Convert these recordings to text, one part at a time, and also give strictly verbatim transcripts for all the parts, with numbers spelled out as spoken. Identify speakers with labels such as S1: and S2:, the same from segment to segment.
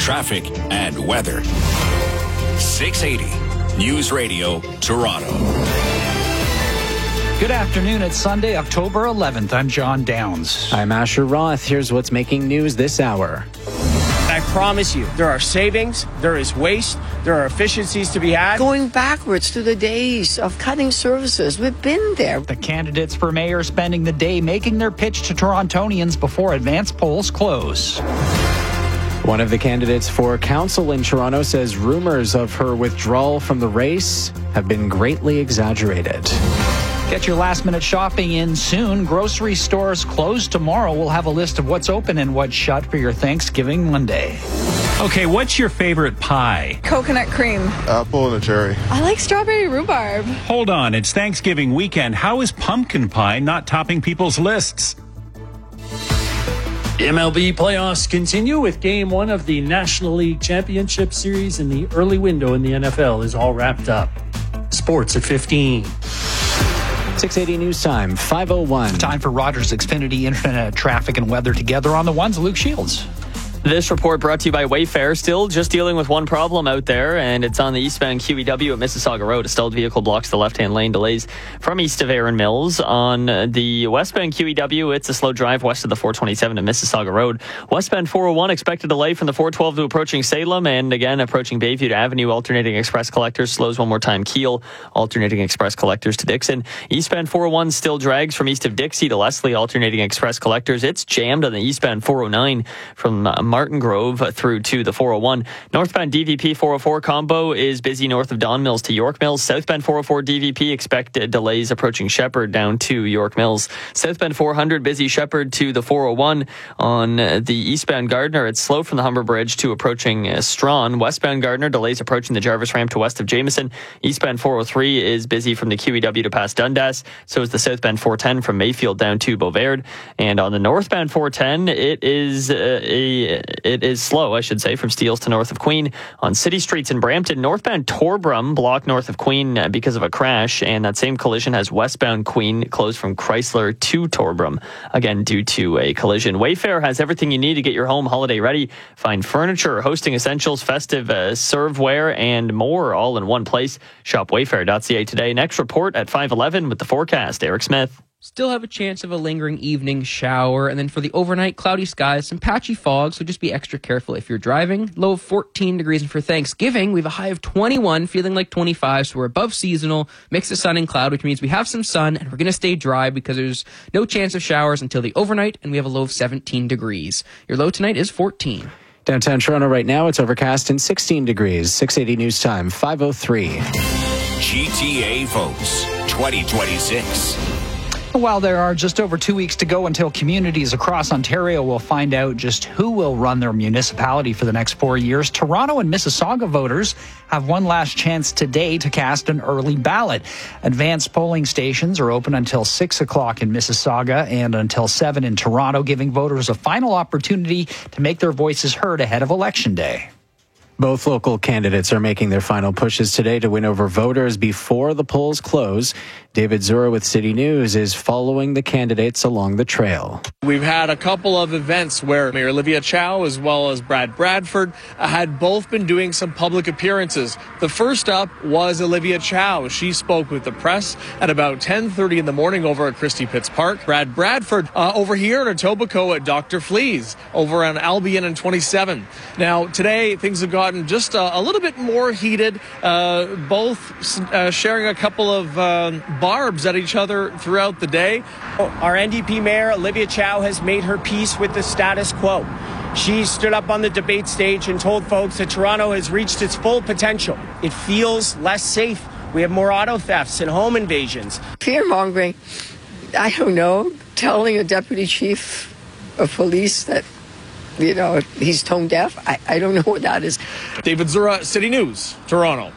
S1: traffic and weather. six eighty News Radio, Toronto.
S2: Good afternoon. It's Sunday, October eleventh. I'm John Downs.
S3: I'm Asher Roth. Here's what's making news this hour.
S4: I promise you, there are savings, there is waste, there are efficiencies to be had.
S5: Going backwards to the days of cutting services. We've been there.
S2: The candidates for mayor spending the day making their pitch to Torontonians before advance polls close.
S3: One of the candidates for council in Toronto says rumors of her withdrawal from the race have been greatly exaggerated.
S2: Get your last-minute shopping in soon. Grocery stores closed tomorrow. We'll have a list of what's open and what's shut for your Thanksgiving Monday.
S6: Okay, what's your favorite pie?
S7: Coconut cream.
S8: Apple and a cherry.
S7: I like strawberry rhubarb.
S6: Hold on, it's Thanksgiving weekend. How is pumpkin pie not topping people's lists?
S9: M L B playoffs continue with Game one of the National League Championship Series, and the early window in the N F L is all wrapped up. Sports at fifteen.
S3: six eighty News Time, five oh one.
S2: Time for Rogers Xfinity Internet traffic and weather together on the ones. Luke Shields.
S10: This report brought to you by Wayfair. Still just dealing with one problem out there, and it's on the eastbound Q E W at Mississauga Road. A stalled vehicle blocks the left-hand lane. Delays from east of Erin Mills. On the westbound Q E W, it's a slow drive west of the four twenty-seven to Mississauga Road. Westbound four oh one, expected delay from the four twelve to approaching Salem, and again approaching Bayview to Avenue. Alternating express collectors slows one more time. Keel, alternating express collectors to Dixon. Eastbound four oh one still drags from east of Dixie to Leslie. Alternating express collectors. It's jammed on the eastbound four oh nine from uh, Martin Grove through to the four oh one. Northbound D V P four oh four combo is busy north of Don Mills to York Mills. Southbound four oh four D V P expected delays approaching Shepherd down to York Mills. Southbound four hundred busy Shepherd to the four oh one. On the eastbound Gardner, it's slow from the Humber Bridge to approaching Strawn. Westbound Gardner delays approaching the Jarvis ramp to west of Jameson. Eastbound four oh three is busy from the Q E W to past Dundas. So is the southbound four ten from Mayfield down to Beauvais. And on the northbound four ten, it is uh, a it is slow, I should say, from Steeles to north of Queen. On city streets in Brampton, northbound Torbram blocked north of Queen because of a crash, and that same collision has westbound Queen closed from Chrysler to Torbram, again due to a collision. Wayfair has everything you need to get your home holiday ready. Find furniture, hosting essentials, festive uh, serveware, and more all in one place. Shop wayfair dot c a today. Next report at five eleven with the forecast. Eric Smith.
S11: Still have a chance of a lingering evening shower, and then for the overnight, cloudy skies, some patchy fog, so just be extra careful if you're driving. Low of fourteen degrees, and for Thanksgiving, we have a high of twenty-one, feeling like twenty-five, so we're above seasonal, mix of sun and cloud, which means we have some sun, and we're going to stay dry because there's no chance of showers until the overnight, and we have a low of seventeen degrees. Your low tonight is fourteen.
S3: Downtown Toronto right now, it's overcast and sixteen degrees. six eighty News Time, five oh three.
S1: G T A votes twenty twenty-six.
S2: While there are just over two weeks to go until communities across Ontario will find out just who will run their municipality for the next four years, Toronto and Mississauga voters have one last chance today to cast an early ballot. Advanced polling stations are open until six o'clock in Mississauga and until seven in Toronto, giving voters a final opportunity to make their voices heard ahead of Election Day.
S3: Both local candidates are making their final pushes today to win over voters before the polls close. David Zura with City News is following the candidates along the trail.
S4: We've had a couple of events where Mayor Olivia Chow as well as Brad Bradford had both been doing some public appearances. The first up was Olivia Chow. She spoke with the press at about ten thirty in the morning over at Christie Pitts Park. Brad Bradford uh, over here at Etobicoke at Doctor Flea's over on Albion and twenty-seven. Now, today things have gotten just a, a little bit more heated, uh, both uh, sharing a couple of uh, barbs at each other throughout the day.
S12: Our N D P Mayor, Olivia Chow, has made her peace with the status quo. She stood up on the debate stage and told folks that Toronto has reached its full potential. It feels less safe. We have more auto thefts and home invasions.
S5: Fear-mongering, I don't know, telling a deputy chief of police that, you know, he's tone deaf. I, I don't know what that is.
S4: David Zura, City News, Toronto.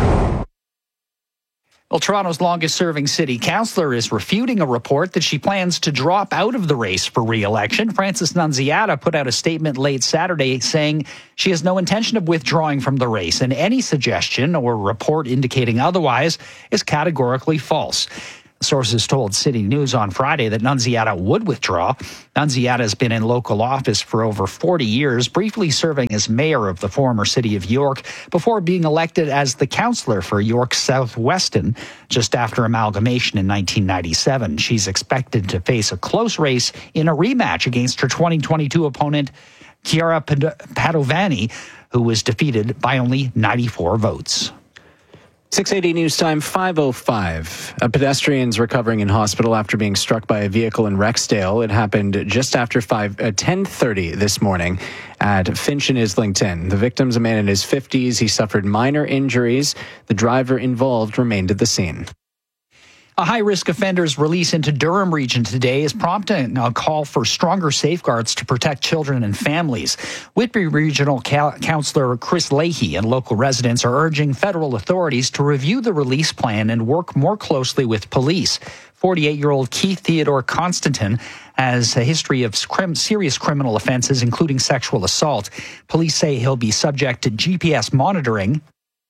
S2: Well, Toronto's longest-serving city councillor is refuting a report that she plans to drop out of the race for re-election. Frances Nunziata put out a statement late Saturday saying she has no intention of withdrawing from the race, and any suggestion or report indicating otherwise is categorically false. Sources told City News on Friday that Nunziata would withdraw. Nunziata has been in local office for over forty years, briefly serving as mayor of the former city of York before being elected as the councillor for York South Weston just after amalgamation in nineteen ninety-seven. She's expected to face a close race in a rematch against her twenty twenty-two opponent, Chiara Padovani, who was defeated by only ninety-four votes.
S3: six eighty News Time, five oh five. A pedestrian's recovering in hospital after being struck by a vehicle in Rexdale. It happened just after five, uh, ten thirty this morning at Finch and Islington. The victim's a man in his fifties. He suffered minor injuries. The driver involved remained at the scene.
S2: A high-risk offender's release into Durham region today is prompting a call for stronger safeguards to protect children and families. Whitby Regional Councillor Chris Leahy and local residents are urging federal authorities to review the release plan and work more closely with police. forty-eight-year-old Keith Theodore Constantin has a history of crim- serious criminal offenses, including sexual assault. Police say he'll be subject to G P S monitoring,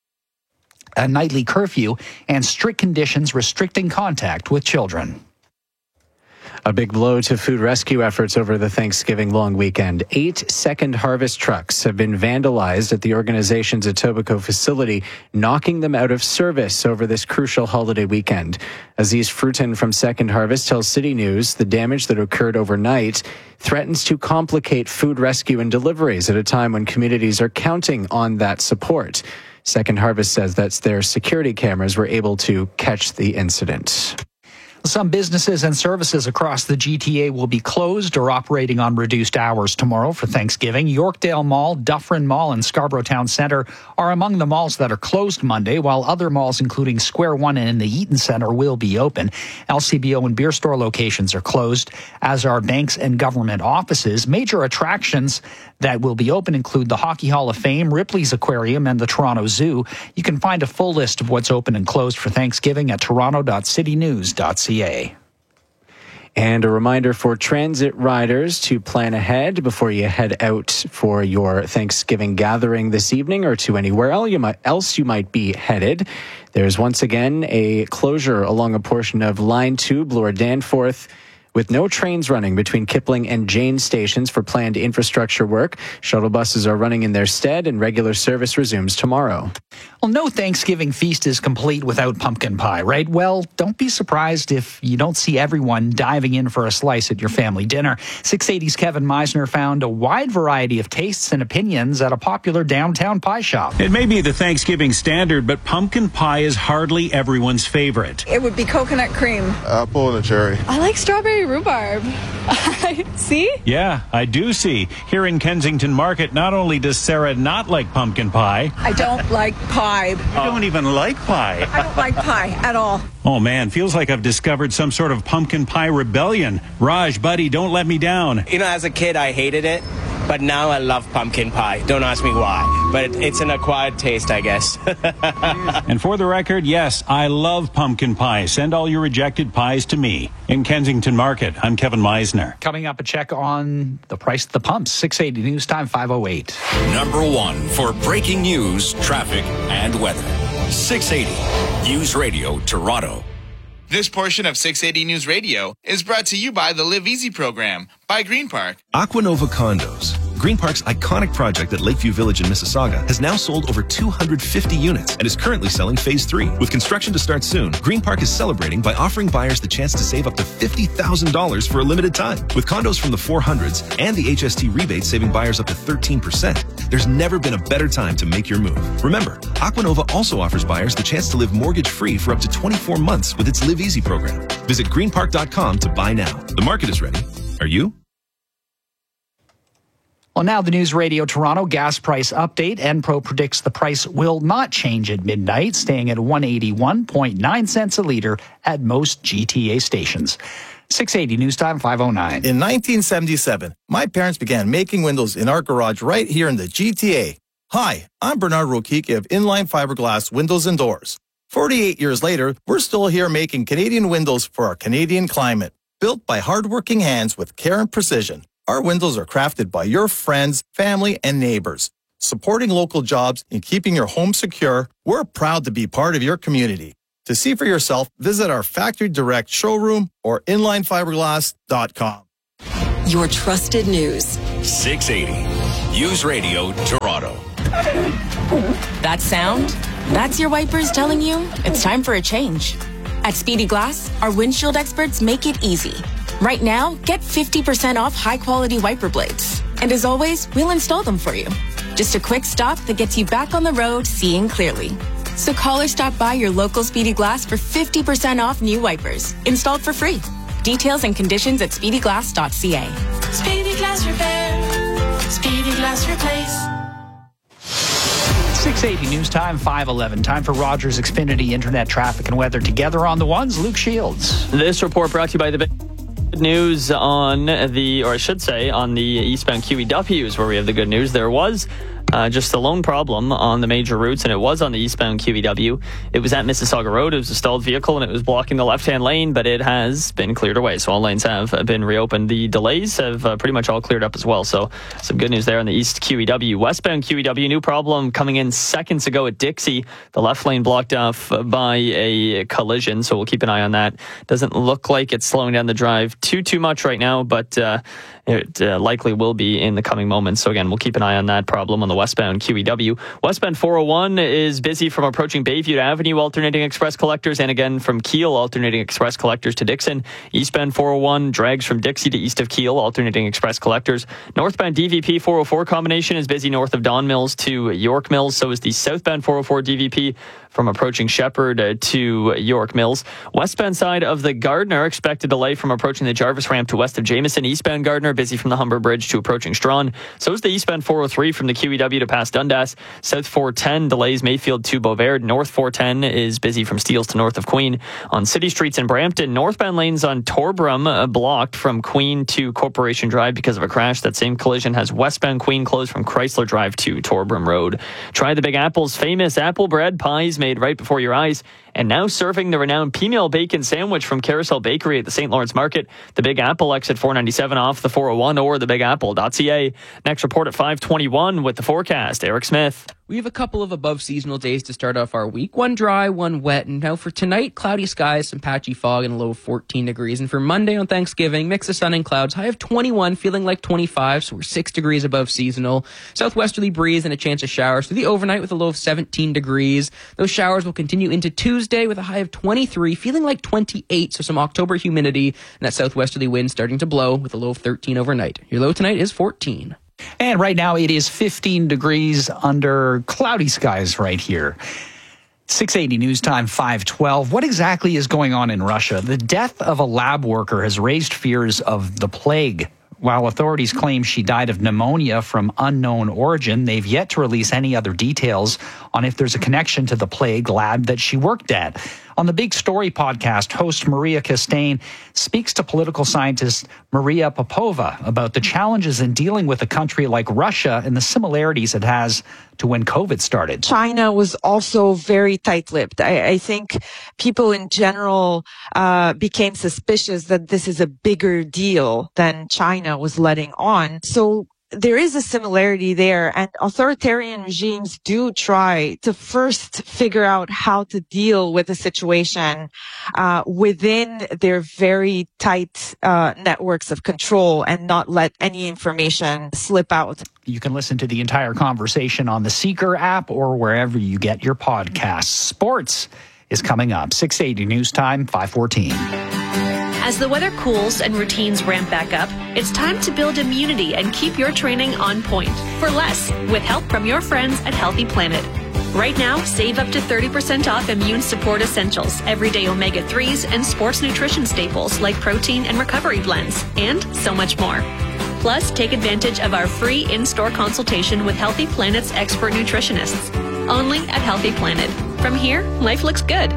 S2: a nightly curfew, and strict conditions restricting contact with children.
S3: A big blow to food rescue efforts over the Thanksgiving long weekend. Eight Second Harvest trucks have been vandalized at the organization's Etobicoke facility, knocking them out of service over this crucial holiday weekend. Aziz Frutin from Second Harvest tells City News the damage that occurred overnight threatens to complicate food rescue and deliveries at a time when communities are counting on that support. Second Harvest says that their security cameras were able to catch the incident.
S2: Some businesses and services across the G T A will be closed or operating on reduced hours tomorrow for Thanksgiving. Yorkdale Mall, Dufferin Mall, and Scarborough Town Centre are among the malls that are closed Monday, while other malls, including Square One and the Eaton Centre, will be open. L C B O and beer store locations are closed, as are banks and government offices. Major attractions that will be open include the Hockey Hall of Fame, Ripley's Aquarium, and the Toronto Zoo. You can find a full list of what's open and closed for Thanksgiving at toronto dot city news dot c a.
S3: And a reminder for transit riders to plan ahead before you head out for your Thanksgiving gathering this evening or to anywhere else you might be headed. There's once again a closure along a portion of Line two, Bloor Danforth, with no trains running between Kipling and Jane stations for planned infrastructure work. Shuttle buses are running in their stead, and regular service resumes tomorrow.
S2: Well, no Thanksgiving feast is complete without pumpkin pie, right? Well, don't be surprised if you don't see everyone diving in for a slice at your family dinner. six eighty's Kevin Meisner found a wide variety of tastes and opinions at a popular downtown pie shop.
S6: It may be the Thanksgiving standard, but pumpkin pie is hardly everyone's favorite.
S7: It would be coconut cream.
S8: Apple and a cherry.
S7: I like strawberry rhubarb. See?
S6: Yeah, I do see. Here in Kensington Market, not only does Sarah not like pumpkin pie.
S7: I don't like pie.
S6: You don't even like pie.
S7: I don't like pie at all.
S6: Oh man, feels like I've discovered some sort of pumpkin pie rebellion. Raj, buddy, don't let me down.
S12: You know, as a kid, I hated it, but now I love pumpkin pie. Don't ask me why, but it's an acquired taste, I guess.
S6: And for the record, yes, I love pumpkin pie. Send all your rejected pies to me. In Kensington Market, I'm Kevin Meisner.
S2: Coming up, a check on the price of the pumps. six eighty News Time, five oh eight.
S1: Number one for breaking news, traffic, and weather. six eighty News Radio, Toronto.
S13: This portion of six eighty News Radio is brought to you by the Live Easy program by Green Park.
S14: Aquanova Condos. Green Park's iconic project at Lakeview Village in Mississauga has now sold over two hundred fifty units and is currently selling phase three. With construction to start soon, Green Park is celebrating by offering buyers the chance to save up to fifty thousand dollars for a limited time. With condos from the four hundreds and the H S T rebate saving buyers up to thirteen percent, there's never been a better time to make your move. Remember, Aquanova also offers buyers the chance to live mortgage-free for up to twenty-four months with its Live Easy program. Visit green park dot com to buy now. The market is ready. Are you?
S2: Well, now the News Radio Toronto gas price update. Enpro predicts the price will not change at midnight, staying at one hundred eighty-one point nine cents a litre at most G T A stations. six eighty News Time, five oh nine.
S15: In nineteen seventy-seven, my parents began making windows in our garage right here in the G T A. Hi, I'm Bernard Rokiki of Inline Fiberglass Windows and Doors. forty-eight years later, we're still here making Canadian windows for our Canadian climate. Built by hardworking hands with care and precision, our windows are crafted by your friends, family, and neighbors. Supporting local jobs and keeping your home secure, we're proud to be part of your community. To see for yourself, visit our Factory Direct showroom or inline fiberglass dot com.
S8: Your trusted news.
S1: six eighty News Radio Toronto.
S8: That sound? That's your wipers telling you it's time for a change. At Speedy Glass, our windshield experts make it easy. Right now, get fifty percent off high-quality wiper blades. And as always, we'll install them for you. Just a quick stop that gets you back on the road seeing clearly. So call or stop by your local Speedy Glass for fifty percent off new wipers, installed for free. Details and conditions at speedy glass dot c a.
S16: Speedy Glass Repair. Speedy Glass Replace.
S2: six eighty News Time, five eleven. Time for Rogers Xfinity Internet Traffic and Weather. Together on the ones, Luke Shields.
S10: This report brought to you by the Good news on the, or I should say, on the eastbound Q E Ws, where we have the good news. There was uh, just a lone problem on the major routes, and it was on the eastbound Q E W. It was at Mississauga Road. It was a stalled vehicle, and it was blocking the left-hand lane, but it has been cleared away. So all lanes have been reopened. The delays have uh, pretty much all cleared up as well. So some good news there on the east Q E W. Westbound Q E W, new problem coming in seconds ago at Dixie. The left lane blocked off by a collision, so we'll keep an eye on that. Doesn't look like it's slowing down the drive too, too much right now, but uh, it uh, likely will be in the coming moments. So again, we'll keep an eye on that problem on the westbound Q E W. Westbound four oh one is busy from approaching Bayview to Avenue, alternating express collectors, and again from Keele, alternating express collectors to Dixon. Eastbound four oh one drags from Dixie to east of Keele, alternating express collectors. Northbound D V P four oh four combination is busy north of Don Mills to York Mills. So is the southbound four oh four D V P from approaching Shepherd uh, to York Mills. Westbound side of the Gardner, expect a delay from approaching the Jarvis ramp to west of Jameson. Eastbound Gardner, busy from the Humber Bridge to approaching Strawn. So is the eastbound four oh three from the Q E W to past Dundas. South four ten delays Mayfield to Beauvais. North four ten is busy from Steeles to north of Queen. On city streets in Brampton, northbound lanes on Torbram uh, blocked from Queen to Corporation Drive because of a crash. That same collision has westbound Queen closed from Chrysler Drive to Torbram Road. Try the Big Apple's famous apple bread pies made right before your eyes, and now serving the renowned P-Meal Bacon Sandwich from Carousel Bakery at the Saint Lawrence Market. The Big Apple exit four ninety-seven off the four oh one or the big apple dot c a. Next report at five twenty-one with the forecast. Eric Smith.
S11: We have a couple of above seasonal days to start off our week. One dry, one wet. And now for tonight, cloudy skies, some patchy fog, and a low of fourteen degrees. And for Monday on Thanksgiving, mix of sun and clouds, high of twenty-one, feeling like twenty-five, so we're six degrees above seasonal. Southwesterly breeze and a chance of showers through the overnight with a low of seventeen degrees. Those showers will continue into Tuesday with a high of twenty-three, feeling like twenty-eight, so some October humidity, and that southwesterly wind starting to blow with a low of thirteen overnight. Your low tonight is fourteen.
S2: And right now it is fifteen degrees under cloudy skies right here. six eighty News Time, five twelve. What exactly is going on in Russia? The death of a lab worker has raised fears of the plague. While authorities claim she died of pneumonia from unknown origin, they've yet to release any other details on if there's a connection to the plague lab that she worked at. On the Big Story podcast, host Maria Costain speaks to political scientist Maria Popova about the challenges in dealing with a country like Russia and the similarities it has to when COVID started.
S17: China was also very tight-lipped. I, I think people in general uh, became suspicious that this is a bigger deal than China was letting on. So there is a similarity there, and authoritarian regimes do try to first figure out how to deal with a situation uh, within their very tight uh, networks of control and not let any information slip out.
S2: You can listen to the entire conversation on the Seeker app or wherever you get your podcasts. Sports is coming up. six eighty News Time, five fourteen.
S18: As the weather cools and routines ramp back up, it's time to build immunity and keep your training on point for less with help from your friends at Healthy Planet. Right now, save up to thirty percent off immune support essentials, everyday omega threes, and sports nutrition staples like protein and recovery blends, and so much more. Plus, take advantage of our free in-store consultation with Healthy Planet's expert nutritionists. Only at Healthy Planet. From here, life looks good.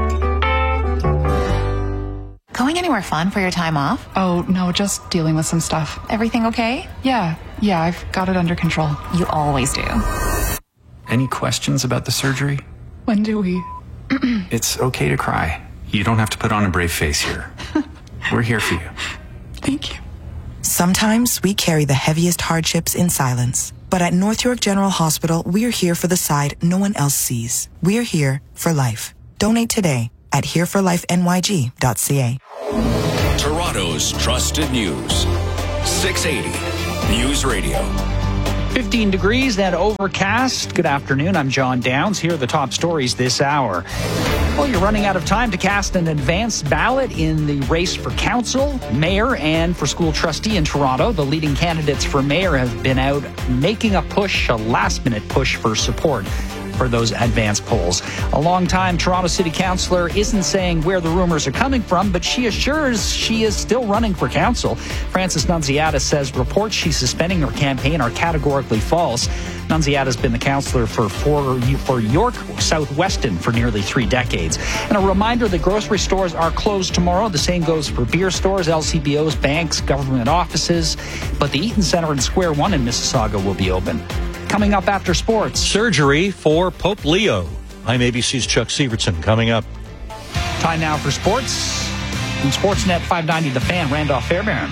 S19: Going anywhere fun for your time off?
S20: Oh, no, just dealing with some stuff.
S19: Everything okay?
S20: Yeah, yeah, I've got it under control.
S19: You always do.
S21: Any questions about the surgery?
S20: When do we?
S21: It's okay to cry. You don't have to put on a brave face here. We're here for you.
S20: Thank you.
S22: Sometimes we carry the heaviest hardships in silence. But at North York General Hospital, we're here for the side no one else sees. We're here for life. Donate today. at here for life N Y G dot C A.
S1: Toronto's trusted news. six eighty News Radio.
S2: fifteen degrees and overcast. Good afternoon. I'm John Downs. Here are the top stories this hour. Well, you're running out of time to cast an advance ballot in the race for council, mayor, and for school trustee in Toronto. The leading candidates for mayor have been out making a push, a last-minute push for support for those advance polls. A long-time Toronto City Councillor isn't saying where the rumors are coming from, but she assures she is still running for council. Frances Nunziata says reports she's suspending her campaign are categorically false. Nunziata's been the councillor for, for, for York Southweston for nearly three decades. And a reminder that grocery stores are closed tomorrow. The same goes for beer stores, L C B Os, banks, government offices. But the Eaton Centre and Square One in Mississauga will be open. Coming up after sports.
S5: Surgery for Pope Leo. I'm A B C's Chuck Severson coming up.
S2: Time now for sports. In Sportsnet five ninety The Fan, Randolph Fairbairn.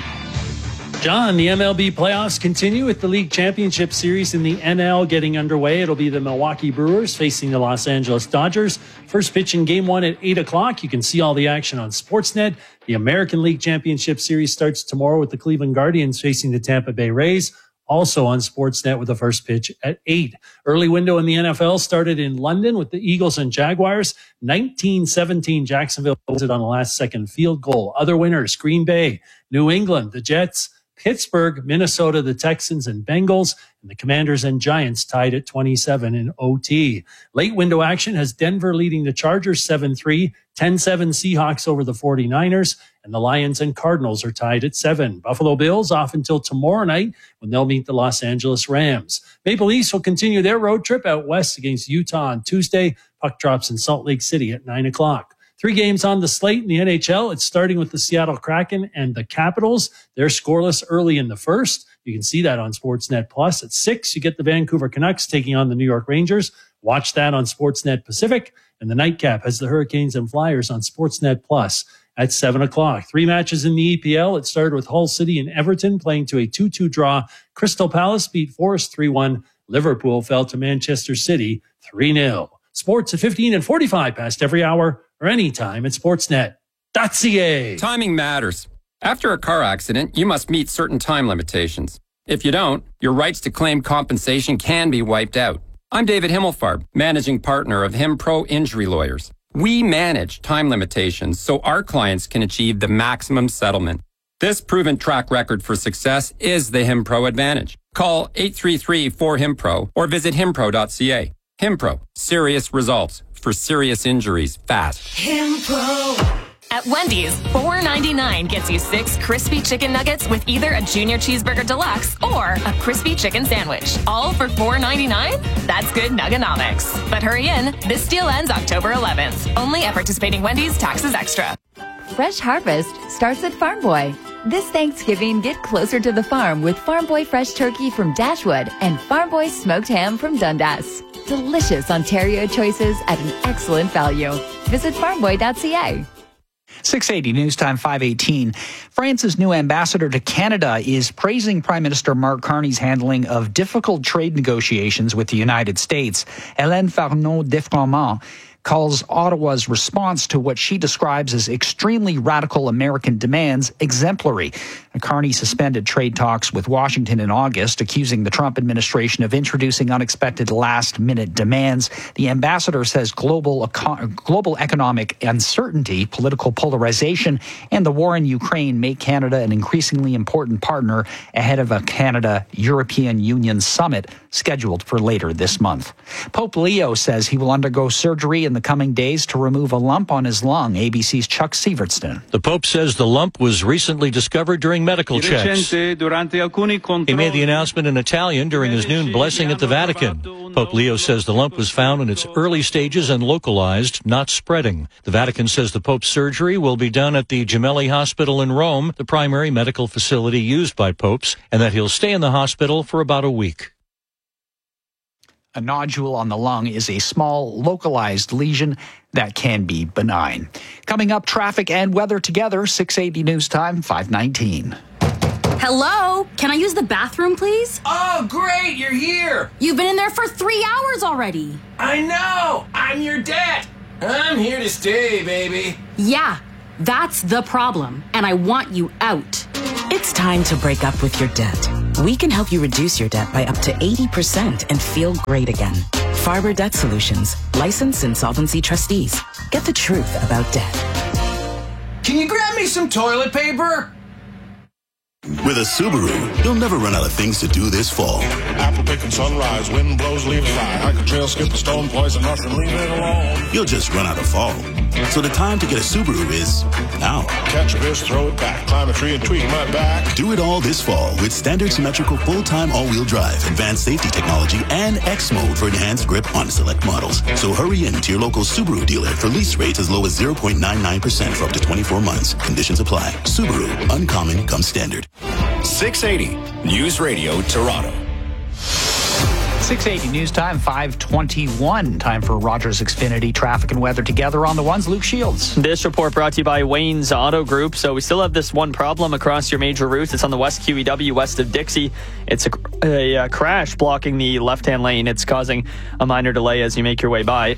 S9: John, the M L B playoffs continue with the League Championship Series in the N L getting underway. It'll be the Milwaukee Brewers facing the Los Angeles Dodgers. First pitch in game one at eight o'clock. You can see all the action on Sportsnet. The American League Championship Series starts tomorrow with the Cleveland Guardians facing the Tampa Bay Rays. Also on Sportsnet with the first pitch at eight. Early window in the N F L started in London with the Eagles and Jaguars. nineteen seventeen Jacksonville was it on a last second field goal. Other winners, Green Bay, New England, the Jets, Pittsburgh, Minnesota, the Texans and Bengals, and the Commanders and Giants tied at twenty-seven in O T. Late window action has Denver leading the Chargers seven three, ten seven Seahawks over the forty-niners, and the Lions and Cardinals are tied at seven. Buffalo Bills off until tomorrow night when they'll meet the Los Angeles Rams. Maple Leafs will continue their road trip out west against Utah on Tuesday. Puck drops in Salt Lake City at nine o'clock. Three games on the slate in the N H L. It's starting with the Seattle Kraken and the Capitals. They're scoreless early in the first. You can see that on Sportsnet Plus. At six, you get the Vancouver Canucks taking on the New York Rangers. Watch that on Sportsnet Pacific. And the nightcap has the Hurricanes and Flyers on Sportsnet Plus at seven o'clock. Three matches in the E P L. It started with Hull City and Everton playing to a two two draw. Crystal Palace beat Forest three one. Liverpool fell to Manchester City three nil. Sports at fifteen and forty-five past every hour or anytime at sportsnet dot c a.
S23: Timing matters. After a car accident, you must meet certain time limitations. If you don't, your rights to claim compensation can be wiped out. I'm David Himmelfarb, managing partner of HimPro Injury Lawyers. We manage time limitations so our clients can achieve the maximum settlement. This proven track record for success is the HimPro Advantage. Call eight three three four HimPro or visit himpro dot c a. HimPro, serious results for serious injuries fast.
S8: HimPro. At Wendy's, four ninety-nine gets you six crispy chicken nuggets with either a junior cheeseburger deluxe or a crispy chicken sandwich. All for four ninety-nine? That's good nuggonomics. But hurry in, this deal ends October eleventh. Only at participating Wendy's, taxes extra.
S24: Fresh Harvest starts at Farm Boy. This Thanksgiving, get closer to the farm with Farm Boy fresh turkey from Dashwood and Farm Boy smoked ham from Dundas. Delicious Ontario choices at an excellent value. Visit farm boy dot c a.
S2: six eighty News Time five eighteen. France's new ambassador to Canada is praising Prime Minister Mark Carney's handling of difficult trade negotiations with the United States. Hélène Farneau-Defremont calls Ottawa's response to what she describes as extremely radical American demands exemplary. Carney suspended trade talks with Washington in August, accusing the Trump administration of introducing unexpected last-minute demands. The ambassador says global eco- global economic uncertainty, political polarization, and the war in Ukraine make Canada an increasingly important partner ahead of a Canada-European Union summit scheduled for later this month. Pope Leo says he will undergo surgery in the coming days to remove a lump on his lung. A B C's Chuck Severson.
S5: The Pope says the lump was recently discovered during medical checks. He made the announcement in Italian during his noon blessing at the Vatican. Pope Leo says the lump was found in its early stages and localized, not spreading. The Vatican says the Pope's surgery will be done at the Gemelli Hospital in Rome, the primary medical facility used by popes, and that he'll stay in the hospital for about a week.
S2: A nodule on the lung is a small, localized lesion that can be benign. Coming up, traffic and weather together, six eighty News Time, five nineteen.
S25: Hello? Can I use the bathroom, please?
S26: Oh, great, you're here.
S25: You've been in there for three hours already.
S26: I know. I'm your dad.
S3: I'm here to stay, baby.
S25: Yeah, that's the problem, and I want you out.
S4: It's time to break up with your debt. We can help you reduce your debt by up to eighty percent and feel great again. Farber Debt Solutions, licensed insolvency trustees. Get the truth about debt.
S3: Can you grab me some toilet paper?
S6: With a Subaru, you'll never run out of things to do this fall.
S7: Apple picking sunrise, wind blows, leaves fly. Hike a trail, skip a stone, poison mushroom, leave it alone.
S6: You'll just run out of fall. So the time to get a Subaru is now.
S7: Catch a fish, throw it back, climb a tree and tweak my back.
S6: Do it all this fall with standard symmetrical full-time all-wheel drive, advanced safety technology, and X mode for enhanced grip on select models. So hurry in to your local Subaru dealer for lease rates as low as zero point nine nine percent for up to twenty-four months. Conditions apply. Subaru, uncommon comes standard.
S1: six eighty News Radio Toronto.
S2: six eighty News Time, five twenty-one. Time for Rogers Xfinity traffic and weather together on the ones. Luke Shields.
S10: This report brought to you by Wayne's Auto Group. So we still have this one problem across your major routes. It's on the West Q E W west of Dixie. It's a, a, a crash blocking the left-hand lane. It's causing a minor delay as you make your way by.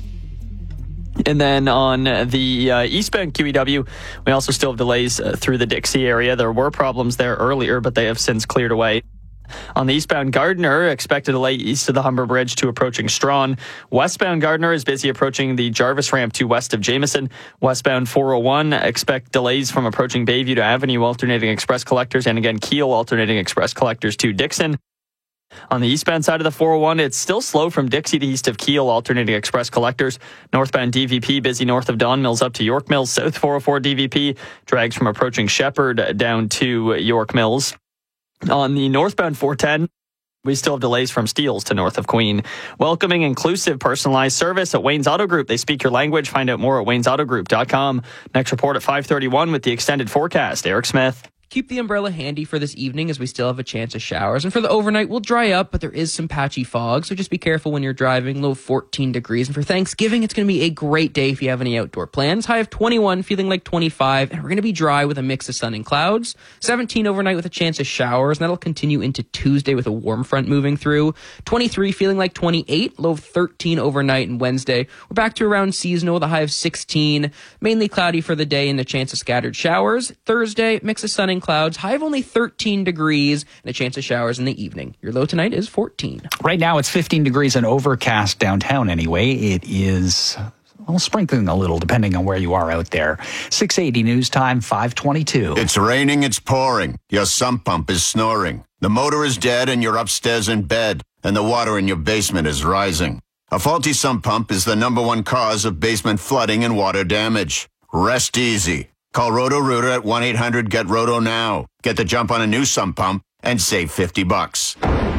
S10: And then on the uh, eastbound Q E W, we also still have delays uh, through the Dixie area. There were problems there earlier, but they have since cleared away. On the eastbound Gardiner, expect a delay east of the Humber Bridge to approaching Strawn. Westbound Gardiner is busy approaching the Jarvis ramp to west of Jameson. Westbound four oh one, expect delays from approaching Bayview to Avenue alternating express collectors, and again Keel alternating express collectors to Dixon. On the eastbound side of the four oh one, it's still slow from Dixie to east of Keel, alternating express collectors. Northbound D V P, busy north of Don Mills up to York Mills. South four oh four D V P, drags from approaching Shepherd down to York Mills. On the northbound four ten, we still have delays from Steeles to north of Queen. Welcoming, inclusive, personalized service at Wayne's Auto Group. They speak your language. Find out more at waynes auto group dot com. Next report at five thirty-one with the extended forecast. Eric Smith.
S11: Keep the umbrella handy for this evening as we still have a chance of showers. And for the overnight, we'll dry up, but there is some patchy fog, so just be careful when you're driving. Low fourteen degrees. And for Thanksgiving, it's going to be a great day if you have any outdoor plans. High of twenty-one, feeling like twenty-five. And we're going to be dry with a mix of sun and clouds. seventeen overnight with a chance of showers, and that'll continue into Tuesday with a warm front moving through. twenty-three, feeling like twenty-eight. Low of thirteen overnight and Wednesday. We're back to around seasonal with a high of sixteen. Mainly cloudy for the day and a chance of scattered showers. Thursday, mix of sun and clouds. High of only thirteen degrees and a chance of showers in the evening. Your low tonight is fourteen.
S2: Right now it's fifteen degrees and overcast downtown anyway. It is, well, sprinkling a little depending on where you are out there. six eighty News Time, five twenty-two.
S12: It's raining, it's pouring. Your sump pump is snoring. The motor is dead and you're upstairs in bed, and the water in your basement is rising. A faulty sump pump is the number one cause of basement flooding and water damage. Rest easy. Call Roto-Rooter at one eight hundred get roto now. Get the jump on a new sump pump and save fifty bucks.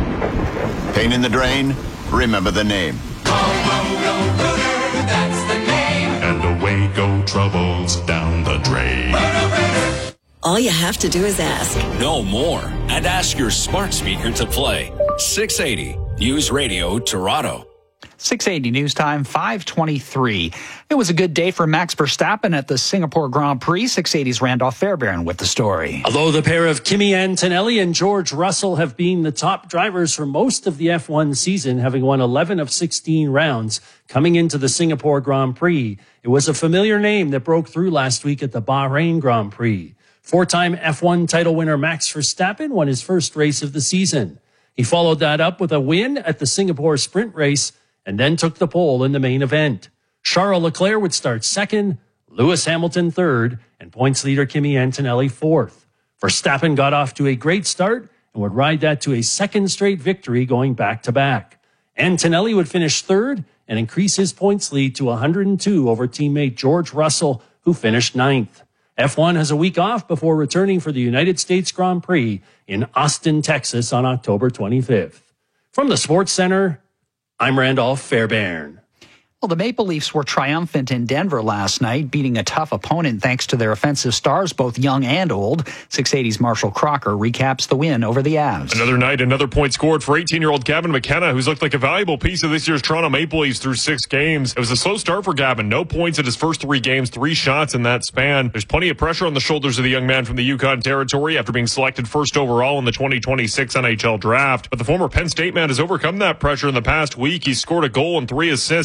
S12: Pain in the drain? Remember the name.
S16: Call Roto-Rooter, that's the name.
S26: And away go troubles down the drain.
S16: Roto-Rooter.
S27: All you have to do is ask.
S1: Know more and ask your smart speaker to play. six eighty News Radio Toronto.
S2: six eighty News Time, five twenty-three. It was a good day for Max Verstappen at the Singapore Grand Prix. six eighty's Randolph Fairbairn with the story.
S9: Although the pair of Kimi Antonelli and George Russell have been the top drivers for most of the F one season, having won eleven of sixteen rounds coming into the Singapore Grand Prix, it was a familiar name that broke through last week at the Bahrain Grand Prix. Four-time F one title winner Max Verstappen won his first race of the season. He followed that up with a win at the Singapore Sprint race and then took the pole in the main event. Charles Leclerc would start second, Lewis Hamilton third, and points leader Kimi Antonelli fourth. Verstappen got off to a great start and would ride that to a second straight victory going back-to-back. Antonelli would finish third and increase his points lead to one hundred two over teammate George Russell, who finished ninth. F one has a week off before returning for the United States Grand Prix in Austin, Texas on October twenty-fifth. From the Sports Center, I'm Randolph Fairbairn.
S2: Well, the Maple Leafs were triumphant in Denver last night, beating a tough opponent thanks to their offensive stars, both young and old. six eighty's Marshall Crocker recaps the win over the Avs.
S28: Another night, another point scored for eighteen-year-old Gavin McKenna, who's looked like a valuable piece of this year's Toronto Maple Leafs through six games. It was a slow start for Gavin. No points in his first three games, three shots in that span. There's plenty of pressure on the shoulders of the young man from the Yukon Territory after being selected first overall in the twenty twenty-six N H L draft. But the former Penn State man has overcome that pressure in the past week. He's scored a goal and three assists in the last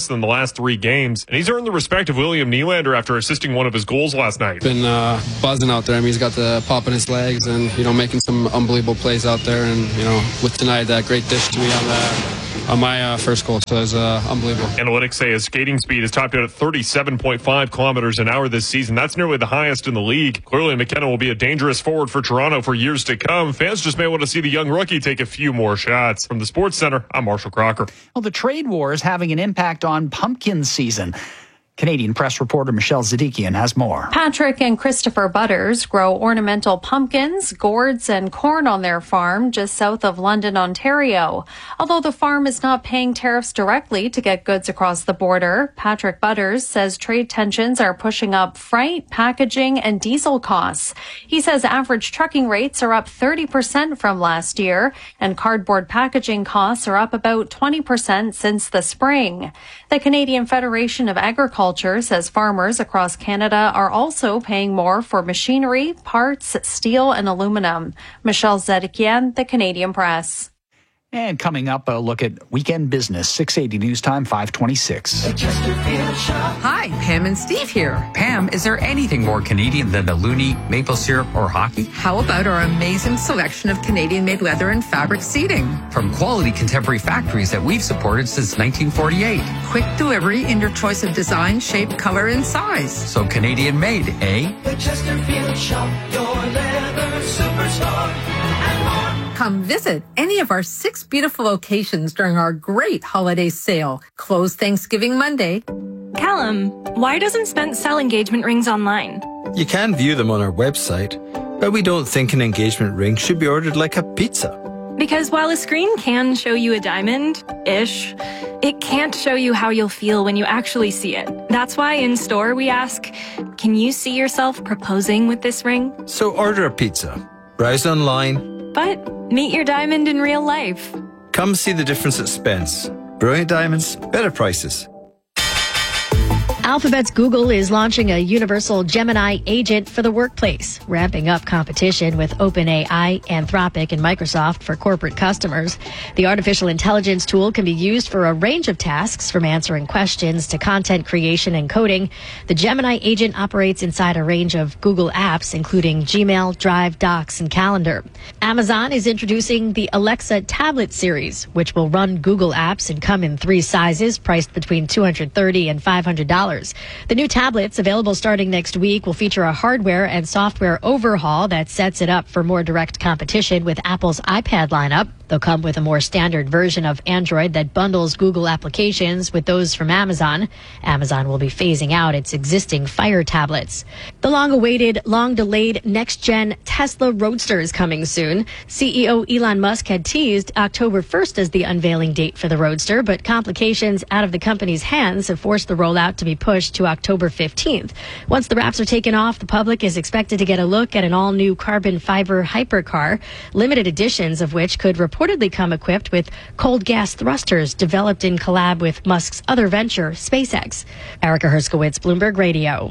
S28: last three games, and he's earned the respect of William Nylander after assisting one of his goals last night.
S13: Been uh, buzzing out there. I mean, he's got the pop in his legs and, you know, making some unbelievable plays out there. And, you know, with tonight, that great dish to me on the on my uh, first goal, so it was uh, unbelievable.
S28: Analytics say his skating speed is topped out at thirty-seven point five kilometers an hour this season. That's nearly the highest in the league. Clearly, McKenna will be a dangerous forward for Toronto for years to come. Fans just may want to see the young rookie take a few more shots. From the Sports Center, I'm Marshall Crocker.
S2: Well, the trade war is having an impact on pumpkin season. Canadian press reporter Michelle Zadikian has more.
S14: Patrick and Christopher Butters grow ornamental pumpkins, gourds, and corn on their farm just south of London, Ontario. Although the farm is not paying tariffs directly to get goods across the border, Patrick Butters says trade tensions are pushing up freight, packaging, and diesel costs. He says average trucking rates are up thirty percent from last year, and cardboard packaging costs are up about twenty percent since the spring. The Canadian Federation of Agriculture says farmers across Canada are also paying more for machinery, parts, steel, and aluminum. Michelle Zedikian, The Canadian Press.
S2: And coming up, a look at weekend business. six eighty News Time, five twenty-six.
S15: Hi, Pam and Steve here. Pam, is there anything more Canadian than the loonie, maple syrup, or hockey?
S17: How about our amazing selection of Canadian-made leather and fabric seating?
S15: From quality contemporary factories that we've supported since nineteen forty-eight.
S17: Quick delivery in your choice of design, shape, color, and size.
S15: So Canadian-made, eh?
S16: The Chesterfield Shop, your leather superstore, and more.
S17: Come visit any of our six beautiful locations during our great holiday sale. Closed Thanksgiving Monday.
S18: Callum, why doesn't Spence sell engagement rings online?
S19: You can view them on our website, but we don't think an engagement ring should be ordered like a pizza.
S18: Because while a screen can show you a diamond-ish, it can't show you how you'll feel when you actually see it. That's why in store we ask, can you see yourself proposing with this ring?
S19: So order a pizza, browse online,
S18: but meet your diamond in real life.
S19: Come see the difference at Spence. Brilliant diamonds, better prices.
S20: Alphabet's Google is launching a universal Gemini agent for the workplace, ramping up competition with OpenAI, Anthropic, and Microsoft for corporate customers. The artificial intelligence tool can be used for a range of tasks, from answering questions to content creation and coding. The Gemini agent operates inside a range of Google apps, including Gmail, Drive, Docs, and Calendar. Amazon is introducing the Alexa tablet series, which will run Google apps and come in three sizes, priced between two hundred thirty dollars and five hundred dollars. The new tablets, available starting next week, will feature a hardware and software overhaul that sets it up for more direct competition with Apple's iPad lineup. They'll come with a more standard version of Android that bundles Google applications with those from Amazon. Amazon will be phasing out its existing Fire tablets. The long-awaited, long-delayed next-gen Tesla Roadster is coming soon. C E O Elon Musk had teased October first as the unveiling date for the Roadster, but complications out of the company's hands have forced the rollout to be pushed to October fifteenth. Once the wraps are taken off, the public is expected to get a look at an all-new carbon fiber hypercar, limited editions of which could reportedly come equipped with cold gas thrusters developed in collab with Musk's other venture, SpaceX. Erica Herskowitz, Bloomberg Radio.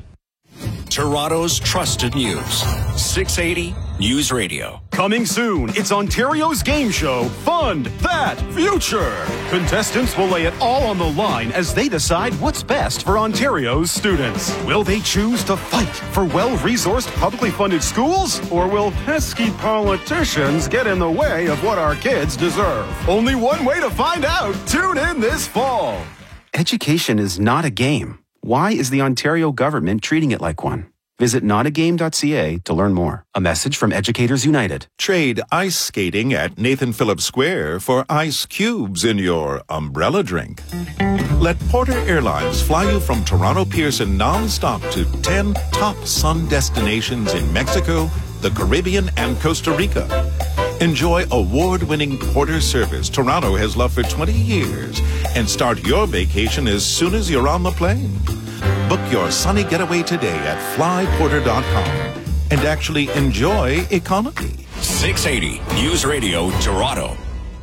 S1: Toronto's trusted news. six eighty News Radio.
S21: Coming soon, it's Ontario's game show, Fund That Future. Contestants will lay it all on the line as they decide what's best for Ontario's students. Will they choose to fight for well-resourced, publicly funded schools? Or will pesky politicians get in the way of what our kids deserve? Only one way to find out. Tune in this fall.
S29: Education is not a game. Why is the Ontario government treating it like one? Visit not a game dot c a to learn more. A message from Educators United.
S30: Trade ice skating at Nathan Phillips Square for ice cubes in your umbrella drink. Let Porter Airlines fly you from Toronto Pearson nonstop to ten top sun destinations in Mexico, the Caribbean, and Costa Rica. Enjoy award-winning Porter service Toronto has loved for twenty years and start your vacation as soon as you're on the plane. Book your sunny getaway today at fly porter dot com and actually enjoy economy.
S1: six eighty News Radio Toronto.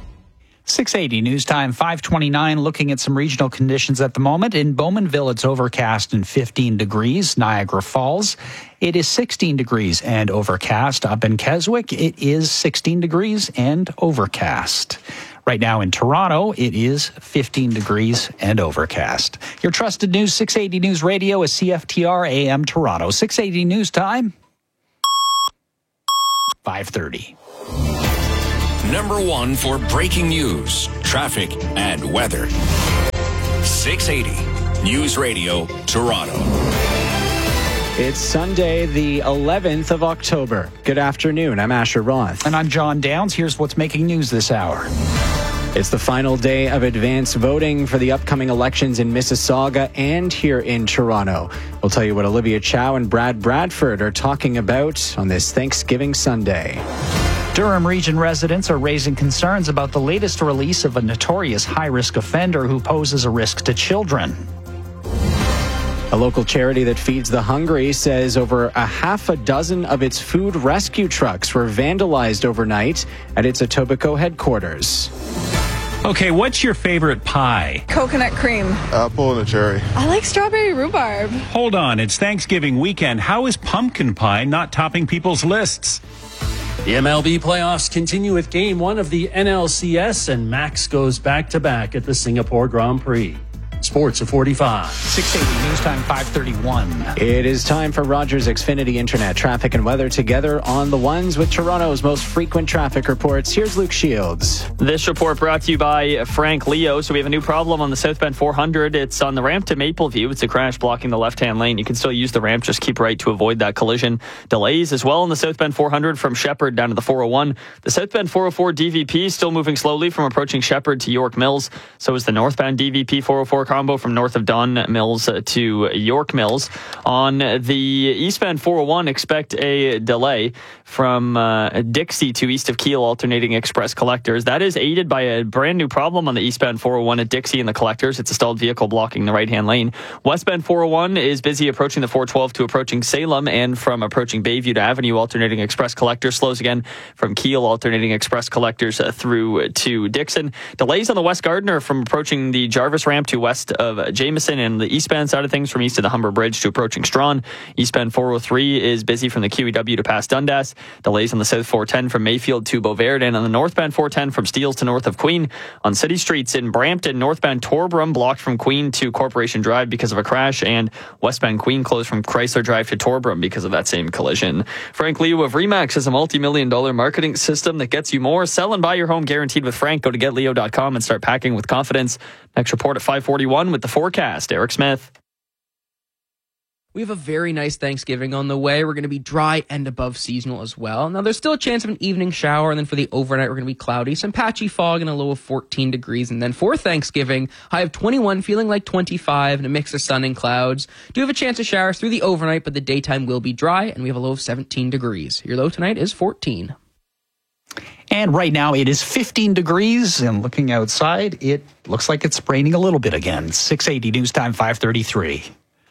S2: six eighty News Time, five twenty-nine, looking at some regional conditions at the moment. In Bowmanville, it's overcast and fifteen degrees. Niagara Falls, it is sixteen degrees and overcast. Up in Keswick, it is sixteen degrees and overcast. Right now in Toronto, it is fifteen degrees and overcast. Your trusted news, six eighty News Radio is C F T R A M Toronto. six eighty News Time, five thirty.
S1: Number one for breaking news, traffic, and weather. six eighty News Radio, Toronto.
S3: It's Sunday, the eleventh of October. Good afternoon. I'm Asher Roth.
S2: And I'm John Downs. Here's what's making news this hour.
S3: It's the final day of advance voting for the upcoming elections in Mississauga and here in Toronto. We'll tell you what Olivia Chow and Brad Bradford are talking about on this Thanksgiving Sunday.
S2: Durham Region residents are raising concerns about the latest release of a notorious high-risk offender who poses a risk to children.
S3: A local charity that feeds the hungry says over a half a dozen of its food rescue trucks were vandalized overnight at its Etobicoke headquarters.
S4: Okay, what's your favorite pie?
S5: Coconut cream.
S6: Apple and a cherry.
S5: I like strawberry rhubarb.
S4: Hold on, it's Thanksgiving weekend. How is pumpkin pie not topping people's lists?
S9: The M L B playoffs continue with game one of the N L C S, and Max goes back-to-back at the Singapore Grand Prix. Sports at forty-five.
S2: six eighty News Time, five thirty-one.
S3: It is time for Rogers Xfinity Internet traffic and weather together on the ones with Toronto's most frequent traffic reports. Here's Luke Shields.
S10: This report brought to you by Frank Leo. So we have a new problem on the Southbound four hundred. It's on the ramp to Mapleview. It's a crash blocking the left-hand lane. You can still use the ramp. Just keep right to avoid that collision. Delays as well on the Southbound four hundred from Shepherd down to the four oh one. The Southbound four oh four D V P is still moving slowly from approaching Shepherd to York Mills. So is the northbound D V P four oh four combo from north of Don Mills to York Mills. On the eastbound four oh one, expect a delay from uh, Dixie to east of Keele, alternating express collectors. That is aided by a brand new problem on the eastbound four oh one at Dixie and the collectors. It's a stalled vehicle blocking the right-hand lane. Westbound four oh one is busy approaching the four twelve to approaching Salem, and from approaching Bayview to Avenue, alternating express collectors. Slows again from Keele, alternating express collectors uh, through to Dixon. Delays on the West Gardiner from approaching the Jarvis ramp to west of Jameson, and the eastbound side of things from east of the Humber Bridge to approaching Strawn. Eastbound four oh three is busy from the Q E W to past Dundas. Delays on the South four ten from Mayfield to Beauvert, and on the northbound four ten from Steeles to north of Queen. On city streets in Brampton, northbound Torbram blocked from Queen to Corporation Drive because of a crash, and westbound Queen closed from Chrysler Drive to Torbram because of that same collision. Frank Leo of Remax is a multi-million dollar marketing system that gets you more. Sell and buy your home guaranteed with Frank. Go to get leo dot com and start packing with confidence. Next report at five forty-one with the forecast. Eric Smith.
S11: We have a very nice Thanksgiving on the way. We're going to be dry and above seasonal as well. Now, there's still a chance of an evening shower, and then for the overnight, we're going to be cloudy, some patchy fog, and a low of fourteen degrees. And then for Thanksgiving, high of twenty-one, feeling like twenty-five, and a mix of sun and clouds. Do have a chance of showers through the overnight, but the daytime will be dry, and we have a low of seventeen degrees. Your low tonight is fourteen.
S2: And right now it is fifteen degrees, and looking outside, it looks like it's raining a little bit again. six eighty News Time, five thirty-three.